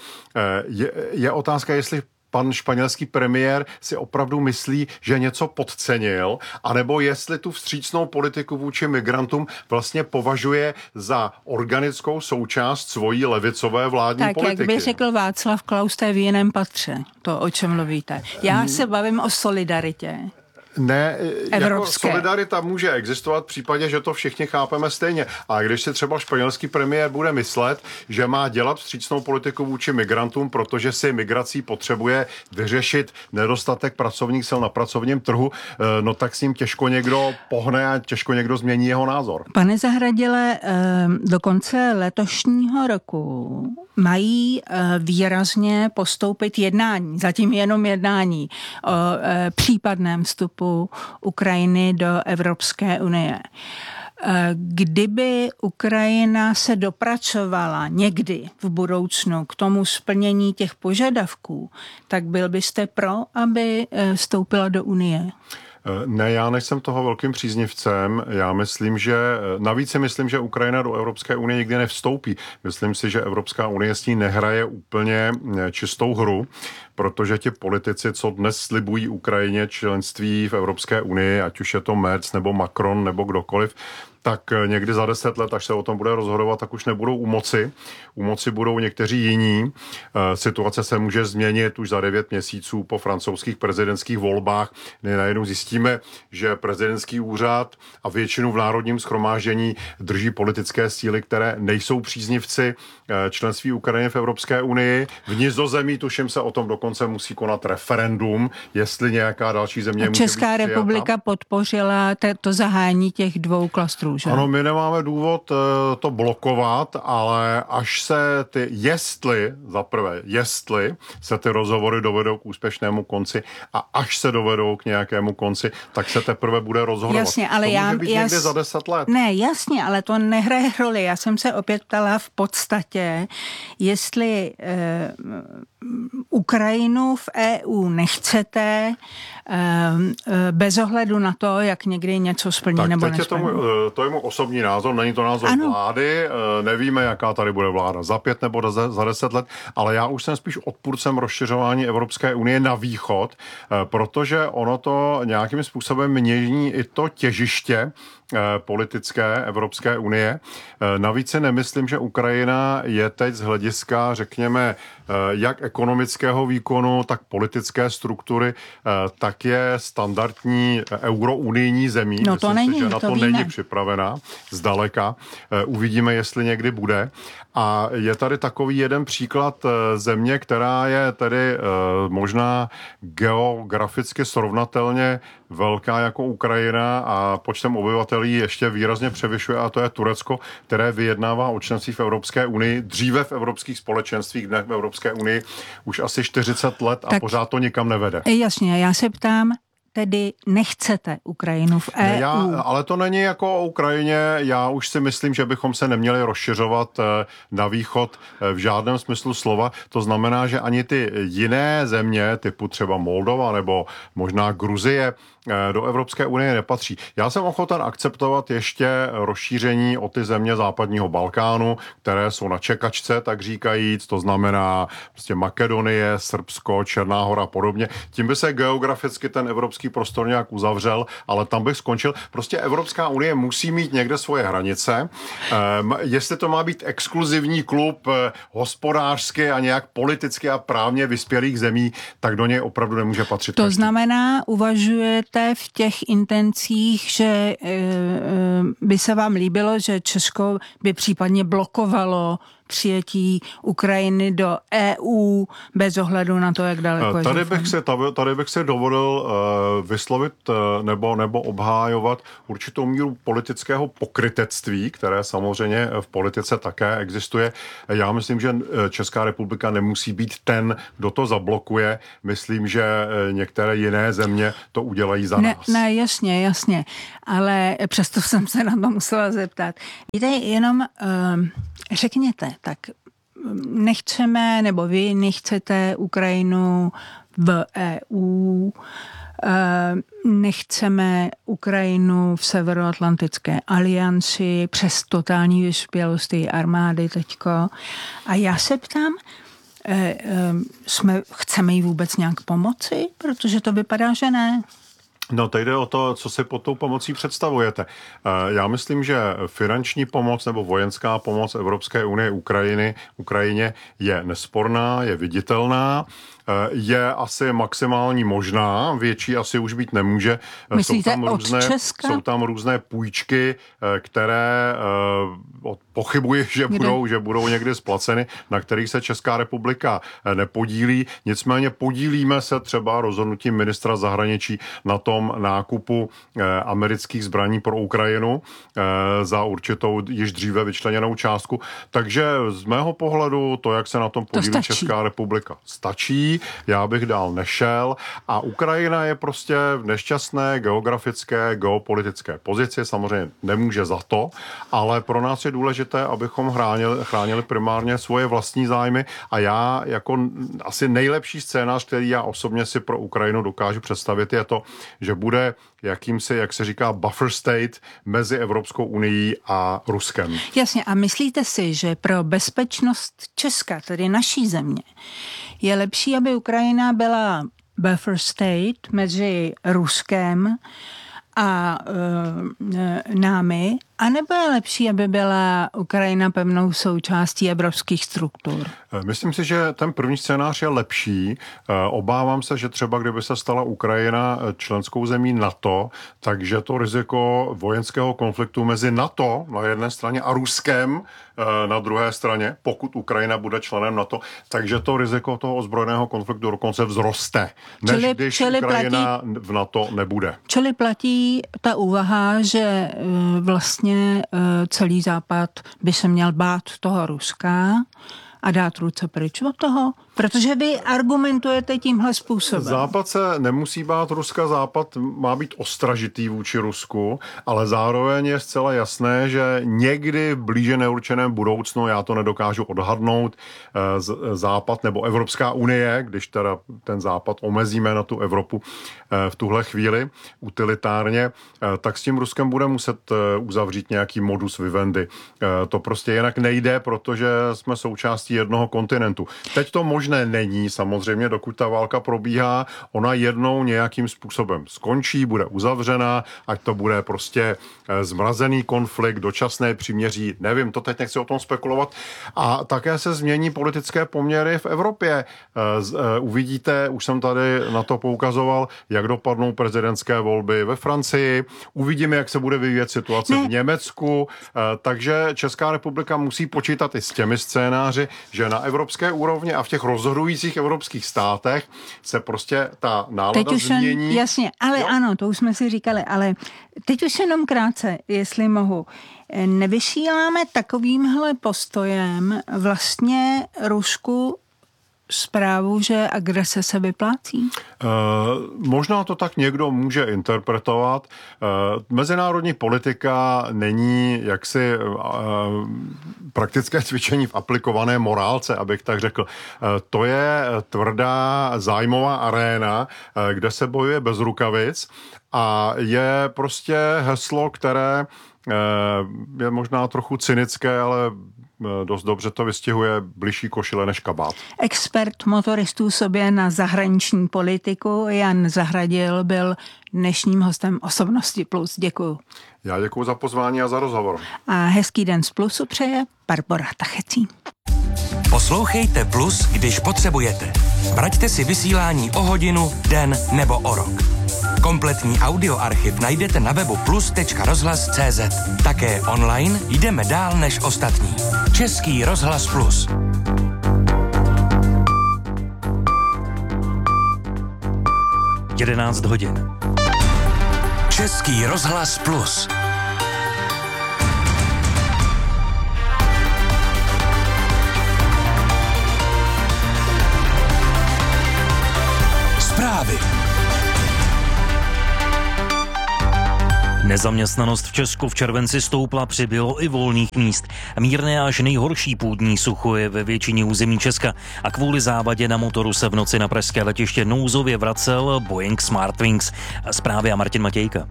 je otázka, jestli pan španělský premiér si opravdu myslí, že něco podcenil, anebo jestli tu vstřícnou politiku vůči migrantům vlastně považuje za organickou součást svojí levicové vládní politiky. Tak, jak by řekl Václav Klaus, to je v jiném patře, to, o čem mluvíte. Já se bavím o solidaritě. Ne, jako solidarita může existovat v případě, že to všichni chápeme stejně. A když si třeba španělský premiér bude myslet, že má dělat vstřícnou politiku vůči migrantům, protože si migrací potřebuje vyřešit nedostatek pracovních sil na pracovním trhu, no tak s ním těžko někdo pohne a těžko někdo změní jeho názor. Pane Zahradile, do konce letošního roku mají výrazně postoupit jednání, zatím jenom jednání o případném vstupu Ukrajiny do Evropské unie. Kdyby Ukrajina se dopracovala někdy v budoucnu k tomu splnění těch požadavků, tak byl byste pro, aby vstoupila do Unie? Ne, já nejsem toho velkým příznivcem. Já myslím, navíc si myslím, že Ukrajina do Evropské unie nikdy nevstoupí. Myslím si, že Evropská unie s ní nehraje úplně čistou hru, protože ti politici, co dnes slibují Ukrajině členství v Evropské unii, ať už je to Merz nebo Macron nebo kdokoliv, tak někdy za 10 let, až se o tom bude rozhodovat, tak už nebudou u moci. U moci budou někteří jiní. Situace se může změnit už za 9 měsíců po francouzských prezidentských volbách. Najednou zjistíme, že prezidentský úřad a většinu v národním shromáždění drží politické síly, které nejsou příznivci členství Ukrajiny v Evropské unii. V Nizozemí, tuším, se o tom dokonce musí konat referendum, jestli nějaká další země může být přijata. Česká republika podpořila to zahájení těch 2 klastrů. Že? Ano, my nemáme důvod to blokovat, ale až se jestli se ty rozhovory dovedou k úspěšnému konci a až se dovedou k nějakému konci, tak se teprve bude rozhodovat. Jasně, ale to může být někdy za 10 let. Ne, jasně, ale to nehraje roli. Já jsem se opět ptala v podstatě, jestli Ukrajinu v EU nechcete bez ohledu na to, jak někdy něco splní nebo nesplní. To je můj osobní názor, není to názor vlády, nevíme, jaká tady bude vláda za 5 nebo za 10 let, ale já už jsem spíš odpůrcem rozšiřování Evropské unie na východ, protože ono to nějakým způsobem mění i to těžiště politické Evropské unie. Navíc si nemyslím, že Ukrajina je teď z hlediska, řekněme, jak ekonomického výkonu, tak politické struktury, tak je standardní eurounijní zemí. No to Myslím není, si, že na to víme. není připravená. zdaleka. Uvidíme, jestli někdy bude. A je tady takový jeden příklad země, která je tedy možná geograficky srovnatelně velká jako Ukrajina a počtem obyvatel ještě výrazně převyšuje, a to je Turecko, které vyjednává o členství v Evropské unii, dříve v evropských společenstvích, dnes v Evropské unii už asi 40 let a pořád to nikam nevede. Jasně, já se ptám, tedy nechcete Ukrajinu v EU. Ale to není jako o Ukrajině. Já už si myslím, že bychom se neměli rozšiřovat na východ v žádném smyslu slova. To znamená, že ani ty jiné země, typu třeba Moldova nebo možná Gruzie, do Evropské unie nepatří. Já jsem ochoten akceptovat ještě rozšíření o ty země západního Balkánu, které jsou na čekačce, tak říkajíc, to znamená prostě Makedonie, Srbsko, Černá Hora a podobně. Tím by se geograficky ten evropský prostor nějak uzavřel, ale tam bych skončil. Prostě Evropská unie musí mít někde svoje hranice. Jestli to má být exkluzivní klub hospodářsky a nějak politicky a právně vyspělých zemí, tak do něj opravdu nemůže patřit. To znamená, uvažujete v těch intencích, že by se vám líbilo, že Česko by případně blokovalo přijetí Ukrajiny do EU bez ohledu na to, jak daleko je. Tady bych si dovolil vyslovit nebo obhájovat určitou míru politického pokrytectví, které samozřejmě v politice také existuje. Já myslím, že Česká republika nemusí být ten, kdo to zablokuje. Myslím, že některé jiné země to udělají za nás. Ne, jasně, ale přesto jsem se na to musela zeptat. Víte, jenom řekněte, tak nechceme, nebo vy nechcete Ukrajinu v EU, nechceme Ukrajinu v Severoatlantické alianci přes totální vyspělost její armády teďko. A já se ptám, chceme jí vůbec nějak pomoci? Protože to vypadá, že ne. No, teď jde o to, co si pod tou pomocí představujete. Já myslím, že finanční pomoc nebo vojenská pomoc Evropské unie Ukrajině je nesporná, je viditelná, je asi maximální možná, větší asi už být nemůže. Myslíte od Česka? Jsou tam různé půjčky, které pochybuji, že budou někdy splaceny, na kterých se Česká republika nepodílí. Nicméně podílíme se třeba rozhodnutím ministra zahraničí na tom nákupu amerických zbraní pro Ukrajinu za určitou již dříve vyčleněnou částku. Takže z mého pohledu to, jak se na tom podílí Česká republika, stačí. Já bych dál nešel a Ukrajina je prostě v nešťastné geografické, geopolitické pozici. Samozřejmě nemůže za to, ale pro nás je důležité, abychom chránili primárně svoje vlastní zájmy a já jako asi nejlepší scénář, který já osobně si pro Ukrajinu dokážu představit, je to, že bude jakýmsi, jak se říká, buffer state mezi Evropskou unií a Ruskem. Jasně, a myslíte si, že pro bezpečnost Česka, tedy naší země, je lepší, aby Ukrajina byla buffer state mezi Ruskem a námi, anebo je lepší, aby byla Ukrajina pevnou součástí evropských struktur? Myslím si, že ten první scénář je lepší. Obávám se, že třeba kdyby se stala Ukrajina členskou zemí NATO, takže to riziko vojenského konfliktu mezi NATO na jedné straně a Ruskem na druhé straně, pokud Ukrajina bude členem NATO, takže to riziko toho ozbrojeného konfliktu dokonce vzroste, než když Ukrajina v NATO nebude. Čili platí ta úvaha, že vlastně celý Západ by se měl bát toho Ruska a dát ruce pryč od toho? Protože vy argumentujete tímhle způsobem. Západ se nemusí bát Ruska, Západ má být ostražitý vůči Rusku, ale zároveň je zcela jasné, že někdy v blíže neurčeném budoucnu, já to nedokážu odhadnout, Západ nebo Evropská unie, když teda ten Západ omezíme na tu Evropu v tuhle chvíli utilitárně, tak s tím Ruskem bude muset uzavřít nějaký modus vivendi. To prostě jinak nejde, protože jsme součástí jednoho kontinentu. Teď to možná možné není samozřejmě, dokud ta válka probíhá. Ona jednou nějakým způsobem skončí, bude uzavřena, ať to bude prostě zmrazený konflikt, dočasné příměří, nevím, to teď nechci o tom spekulovat. A také se změní politické poměry v Evropě. Uvidíte, už jsem tady na to poukazoval, jak dopadnou prezidentské volby ve Francii. Uvidíme, jak se bude vyvíjet situace v Německu. Takže Česká republika musí počítat i s těmi scénáři, že na evropské úrovni a v těch rozhodujících evropských státech se prostě ta nálada změní. Jasně, ale ano, to už jsme si říkali, ale teď už jenom krátce, jestli mohu. Nevysíláme takovýmhle postojem vlastně Rusku zprávu, že agrese se vyplácí? Možná to tak někdo může interpretovat. Mezinárodní politika není jaksi praktické cvičení v aplikované morálce, abych tak řekl. To je tvrdá zájmová aréna, kde se bojuje bez rukavic a je prostě heslo, které je možná trochu cynické, ale dost dobře to vystihuje bližší košile než kabát. Expert motoristů sobě na zahraniční politiku Jan Zahradil byl dnešním hostem Osobnosti Plus. Děkuju. Já děkuju za pozvání a za rozhovor. A hezký den z Plusu přeje Barbora Tachecí. Poslouchejte Plus, když potřebujete. Vraťte si vysílání o hodinu, den nebo o rok. Kompletní audioarchiv najdete na webu plus.rozhlas.cz. Také online jdeme dál než ostatní. Český rozhlas Plus. Jedenáct hodin. Český rozhlas Plus. Zprávy. Nezaměstnanost v Česku v červenci stoupla, přibylo i volných míst. Mírné až nejhorší půdní sucho je ve většině území Česka a kvůli závadě na motoru se v noci na pražské letiště nouzově vracel Boeing Smartwings. Zprávy a Martin Matějka.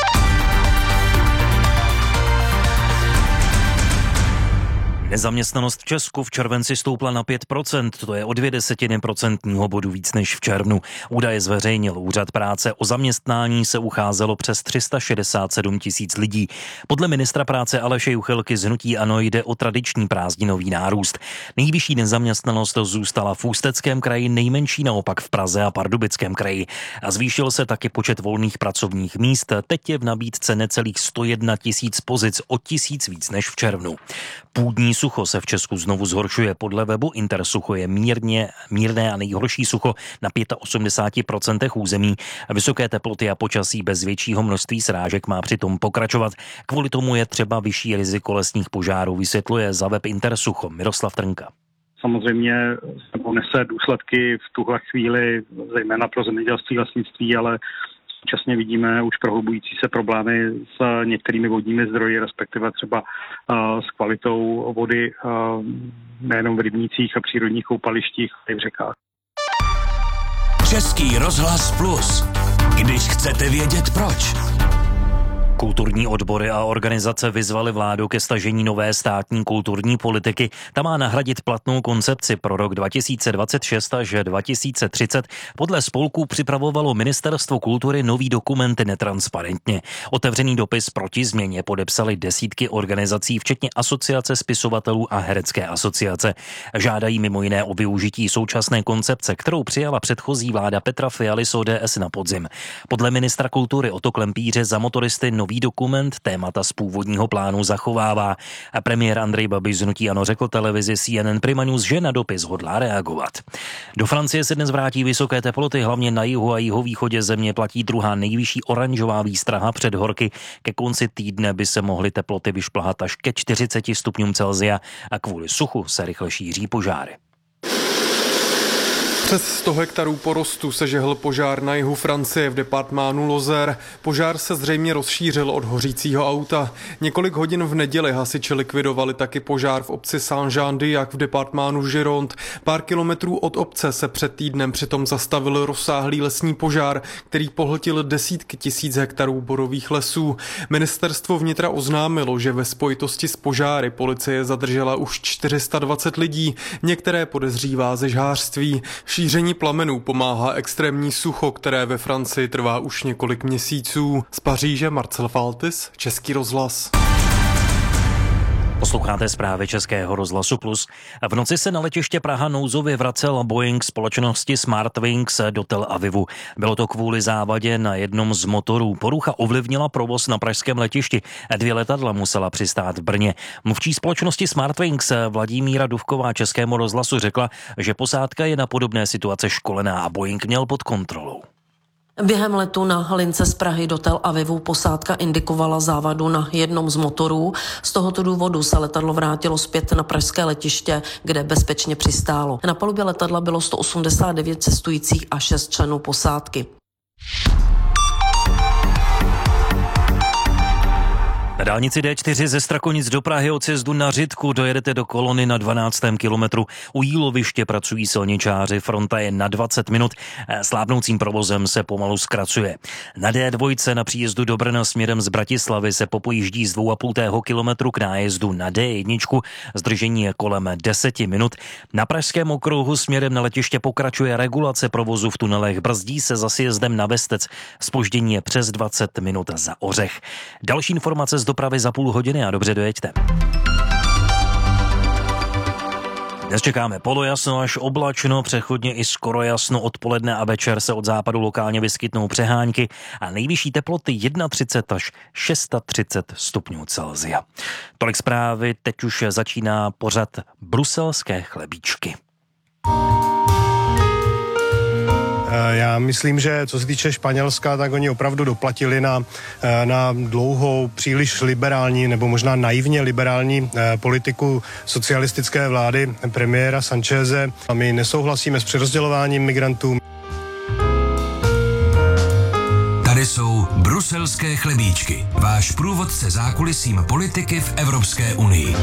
Nezaměstnanost v Česku v červenci stoupla na 5%, to je o 0,2% bodu víc než v červnu. Údaje zveřejnil Úřad práce, o zaměstnání se ucházelo přes 367 000 lidí. Podle ministra práce Aleše Juchelky z hnutí ANO jde o tradiční prázdninový nárůst. Nejvyšší nezaměstnanost zůstala v Ústeckém kraji, nejmenší naopak v Praze a Pardubickém kraji. A zvýšil se taky počet volných pracovních míst, teď je v nabídce necelých 101 000 pozic, o 1000 víc než v červnu. Půdní sucho se v Česku znovu zhoršuje. Podle webu Intersucho je mírné a nejhorší sucho na 85% území. Vysoké teploty a počasí bez většího množství srážek má přitom pokračovat. Kvůli tomu je třeba vyšší riziko lesních požárů, vysvětluje za web Intersucho Miroslav Trnka. Samozřejmě nese důsledky v tuhle chvíli, zejména pro zemědělství, lesnictví, ale současně vidíme už prohlubující se problémy s některými vodními zdroji, respektive třeba s kvalitou vody nejenom v rybnících a přírodních koupalištích i v řekách. Český rozhlas Plus. Když chcete vědět proč. Kulturní odbory a organizace vyzvaly vládu ke stažení nové státní kulturní politiky. Ta má nahradit platnou koncepci pro rok 2026 až 2030. Podle spolků připravovalo Ministerstvo kultury nový dokument netransparentně. Otevřený dopis proti změně podepsali desítky organizací, včetně Asociace spisovatelů a Herecké asociace. Žádají mimo jiné o využití současné koncepce, kterou přijala předchozí vláda Petra Fialy z ODS na podzim. Podle ministra kultury Otto Klempíře za motoristy nový dokument témata z původního plánu zachovává. A premiér Andrej Babiš z hnutí ANO řekl televizi CNN Prima News, že na dopis hodlá reagovat. Do Francie se dnes vrátí vysoké teploty, hlavně na jihu a jihovýchodě země platí druhá nejvyšší oranžová výstraha před horky. Ke konci týdne by se mohly teploty vyšplhat až ke 40 stupňům Celsia a kvůli suchu se rychle šíří požáry. Přes 100 hektarů porostu se žehl požár na jihu Francie v departmánu Lozère. Požár se zřejmě rozšířil od hořícího auta. Několik hodin v neděli hasiči likvidovali taky požár v obci Saint-Jean-d'Yac v departmánu Gironde. Pár kilometrů od obce se před týdnem přitom zastavil rozsáhlý lesní požár, který pohltil desítky tisíc hektarů borových lesů. Ministerstvo vnitra oznámilo, že ve spojitosti s požáry policie zadržela už 420 lidí, některé podezřívá ze žhářství. Šíření plamenů pomáhá extrémní sucho, které ve Francii trvá už několik měsíců. Z Paříže Marcel Faltis, Český rozhlas. Posloucháte zprávy Českého rozhlasu Plus. V noci se na letiště Praha nouzově vracel Boeing společnosti Smartwings do Tel Avivu. Bylo to kvůli závadě na jednom z motorů. Porucha ovlivnila provoz na pražském letišti. 2 letadla musela přistát v Brně. Mluvčí společnosti Smartwings Vladimíra Dufková Českému rozhlasu řekla, že posádka je na podobné situace školená a Boeing měl pod kontrolou. Během letu na lince z Prahy do Tel Avivu posádka indikovala závadu na jednom z motorů. Z tohoto důvodu se letadlo vrátilo zpět na pražské letiště, kde bezpečně přistálo. Na palubě letadla bylo 189 cestujících a 6 členů posádky. Na dálnici D4 ze Strakonic do Prahy od sjezdu na Řitku dojedete do kolony na 12. kilometru. U jíloviště pracují silničáři, fronta je na 20 minut, slábnoucím provozem se pomalu zkracuje. Na D2 na příjezdu do Brna směrem z Bratislavy se popojíždí z 2,5 kilometru k nájezdu na D1, zdržení je kolem 10 minut. Na pražském okruhu směrem na letiště pokračuje regulace provozu v tunelech, brzdí se za sjezdem na Vestec, zpoždění je přes 20 minut za Ořech. Další informace z dopravy za půl hodiny a dobře dojeďte. Dnes čekáme polojasno až oblačno, přechodně i skoro jasno, odpoledne a večer se od západu lokálně vyskytnou přehánky a nejvyšší teploty 31 až 36 stupňů Celsia. Tolik zprávy, teď už začíná pořad Bruselské chlebíčky. Já myslím, že co se týče Španělska, tak oni opravdu doplatili na dlouhou, příliš liberální nebo možná naivně liberální politiku socialistické vlády premiéra Sancheze. A my nesouhlasíme s přerozdělováním migrantů. Tady jsou Bruselské chlebíčky, váš průvodce zákulisím politiky v Evropské unii.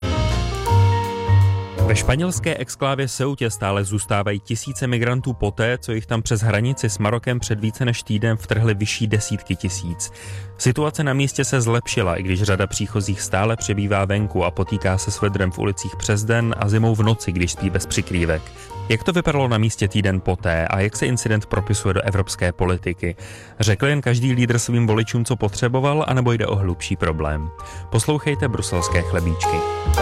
Ve španělské exklávě Ceutě stále zůstávají tisíce migrantů poté, co jich tam přes hranici s Marokem před více než týdnem vtrhly vyšší desítky tisíc. Situace na místě se zlepšila, i když řada příchozích stále přebývá venku a potýká se s vedrem v ulicích přes den a zimou v noci, když spí bez přikrývek. Jak to vypadalo na místě týden poté a jak se incident propisuje do evropské politiky? Řekl jen každý lídr svým voličům, co potřeboval, anebo jde o hlubší problém? Poslouchejte Bruselské chlebíčky.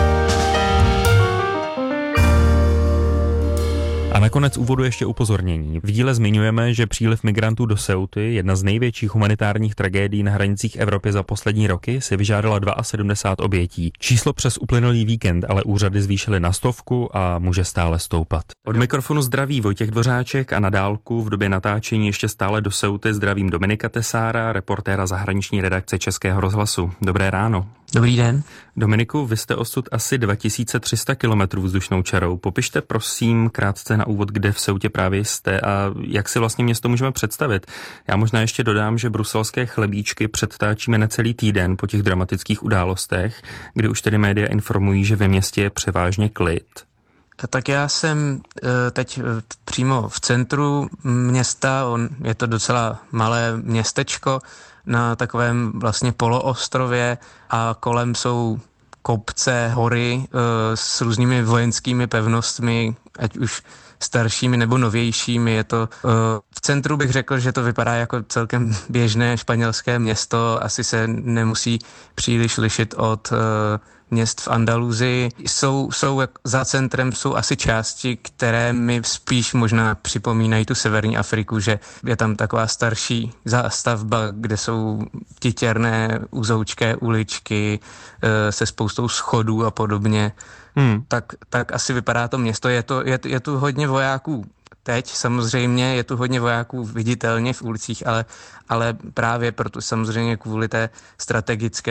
A nakonec úvodu ještě upozornění. V díle zmiňujeme, že příliv migrantů do Ceuty, jedna z největších humanitárních tragédií na hranicích Evropy za poslední roky, si vyžádala 72 obětí. Číslo přes uplynulý víkend ale úřady zvýšily na 100 a může stále stoupat. Od mikrofonu zdraví Vojtěch Dvořáček a na dálku v době natáčení ještě stále do Ceuty zdravím Dominika Tesára, reportéra zahraniční redakce Českého rozhlasu. Dobré ráno. Dobrý den. Dominiku, vy jste osud asi 2300 kilometrů vzdušnou čarou. Popište prosím krátce na úvod, kde v Ceutě právě jste a jak si vlastně město můžeme představit. Já možná ještě dodám, že bruselské chlebíčky předtáčíme necelý týden po těch dramatických událostech, kdy už tedy média informují, že ve městě je převážně klid. Tak já jsem teď přímo v centru města, je to docela malé městečko, na takovém vlastně poloostrově a kolem jsou kopce, hory s různými vojenskými pevnostmi, ať už staršími nebo novějšími. Je to v centru bych řekl, že to vypadá jako celkem běžné španělské město, asi se nemusí příliš lišit od měst v Andaluzii. Jsou za centrem jsou asi části, které mi spíš možná připomínají tu severní Afriku, že je tam taková starší zástavba, kde jsou titěrné uzoučké uličky se spoustou schodů a podobně. Tak asi vypadá to město. Je tu hodně vojáků. Teď samozřejmě je tu hodně vojáků viditelně v ulicích, ale právě proto samozřejmě kvůli té strategické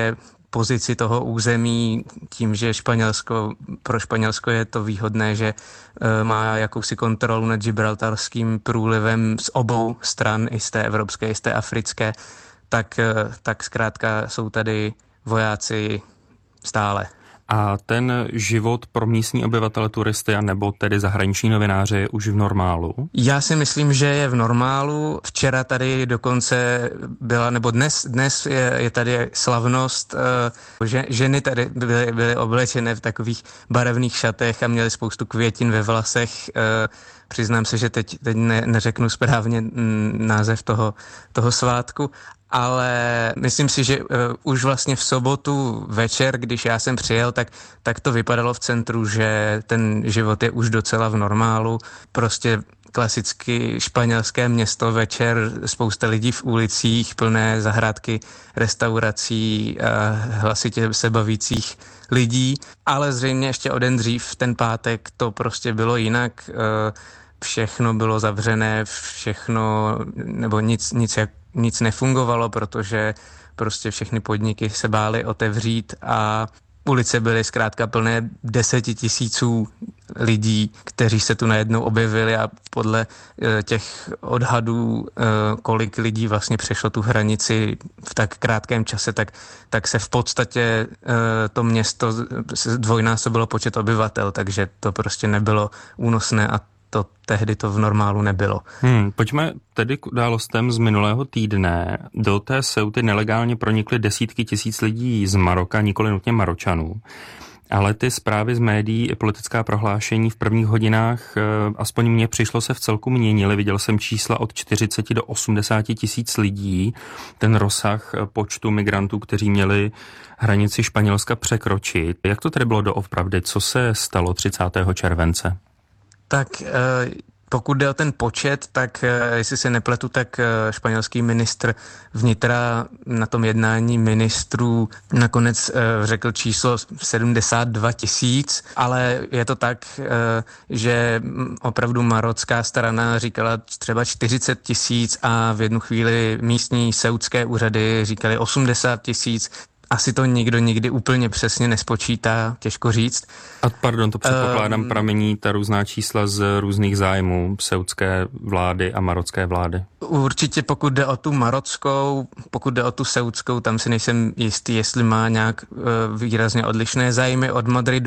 pozici toho území, tím, že pro Španělsko je to výhodné, že má jakousi kontrolu nad Gibraltarským průlivem z obou stran, i z té evropské, i z té africké, tak zkrátka jsou tady vojáci stále. A ten život pro místní obyvatele, turisty a nebo tedy zahraniční novináři je už v normálu? Já si myslím, že je v normálu. Včera tady dokonce byla, nebo dnes je tady slavnost, že ženy tady byly oblečené v takových barevných šatech a měly spoustu květin ve vlasech. Přiznám se, že teď neřeknu správně název toho svátku, ale myslím si, že už vlastně v sobotu večer, když já jsem přijel, tak to vypadalo v centru, že ten život je už docela v normálu. Prostě klasicky španělské město večer, spousta lidí v ulicích, plné zahrádky, restaurací, hlasitě se bavících lidí, ale zřejmě ještě o den dřív, ten pátek, to prostě bylo jinak. Všechno bylo zavřené, nebo nic nefungovalo, protože prostě všechny podniky se bály otevřít a ulice byly zkrátka plné 10 000 lidí, kteří se tu najednou objevili a podle těch odhadů, kolik lidí vlastně přešlo tu hranici v tak krátkém čase, tak se v podstatě to město dvojnásobilo počet obyvatel, takže to prostě nebylo únosné a tehdy to v normálu nebylo. Pojďme tedy k událostem z minulého týdne. Do té Ceuty nelegálně pronikly desítky tisíc lidí z Maroka, nikoli nutně Maročanů. Ale ty zprávy z médií i politická prohlášení v prvních hodinách, aspoň mně přišlo, se v celku měnily. Viděl jsem čísla od 40 do 80 tisíc lidí. Ten rozsah počtu migrantů, kteří měli hranici Španělska překročit. Jak to tedy bylo doopravdy? Co se stalo 30. července? Tak pokud jde o ten počet, tak jestli se nepletu, tak španělský ministr vnitra na tom jednání ministrů nakonec řekl číslo 72 000, ale je to tak, že opravdu marocká strana říkala třeba 40 000 a v jednu chvíli místní seudské úřady říkali 80 000. Asi to nikdo nikdy úplně přesně nespočítá, těžko říct. A pardon, to předpokládám pramení ta různá čísla z různých zájmů seudské vlády a marocké vlády. Určitě pokud jde o tu marockou, pokud jde o tu seudskou, tam si nejsem jistý, jestli má nějak výrazně odlišné zájmy od Madridu.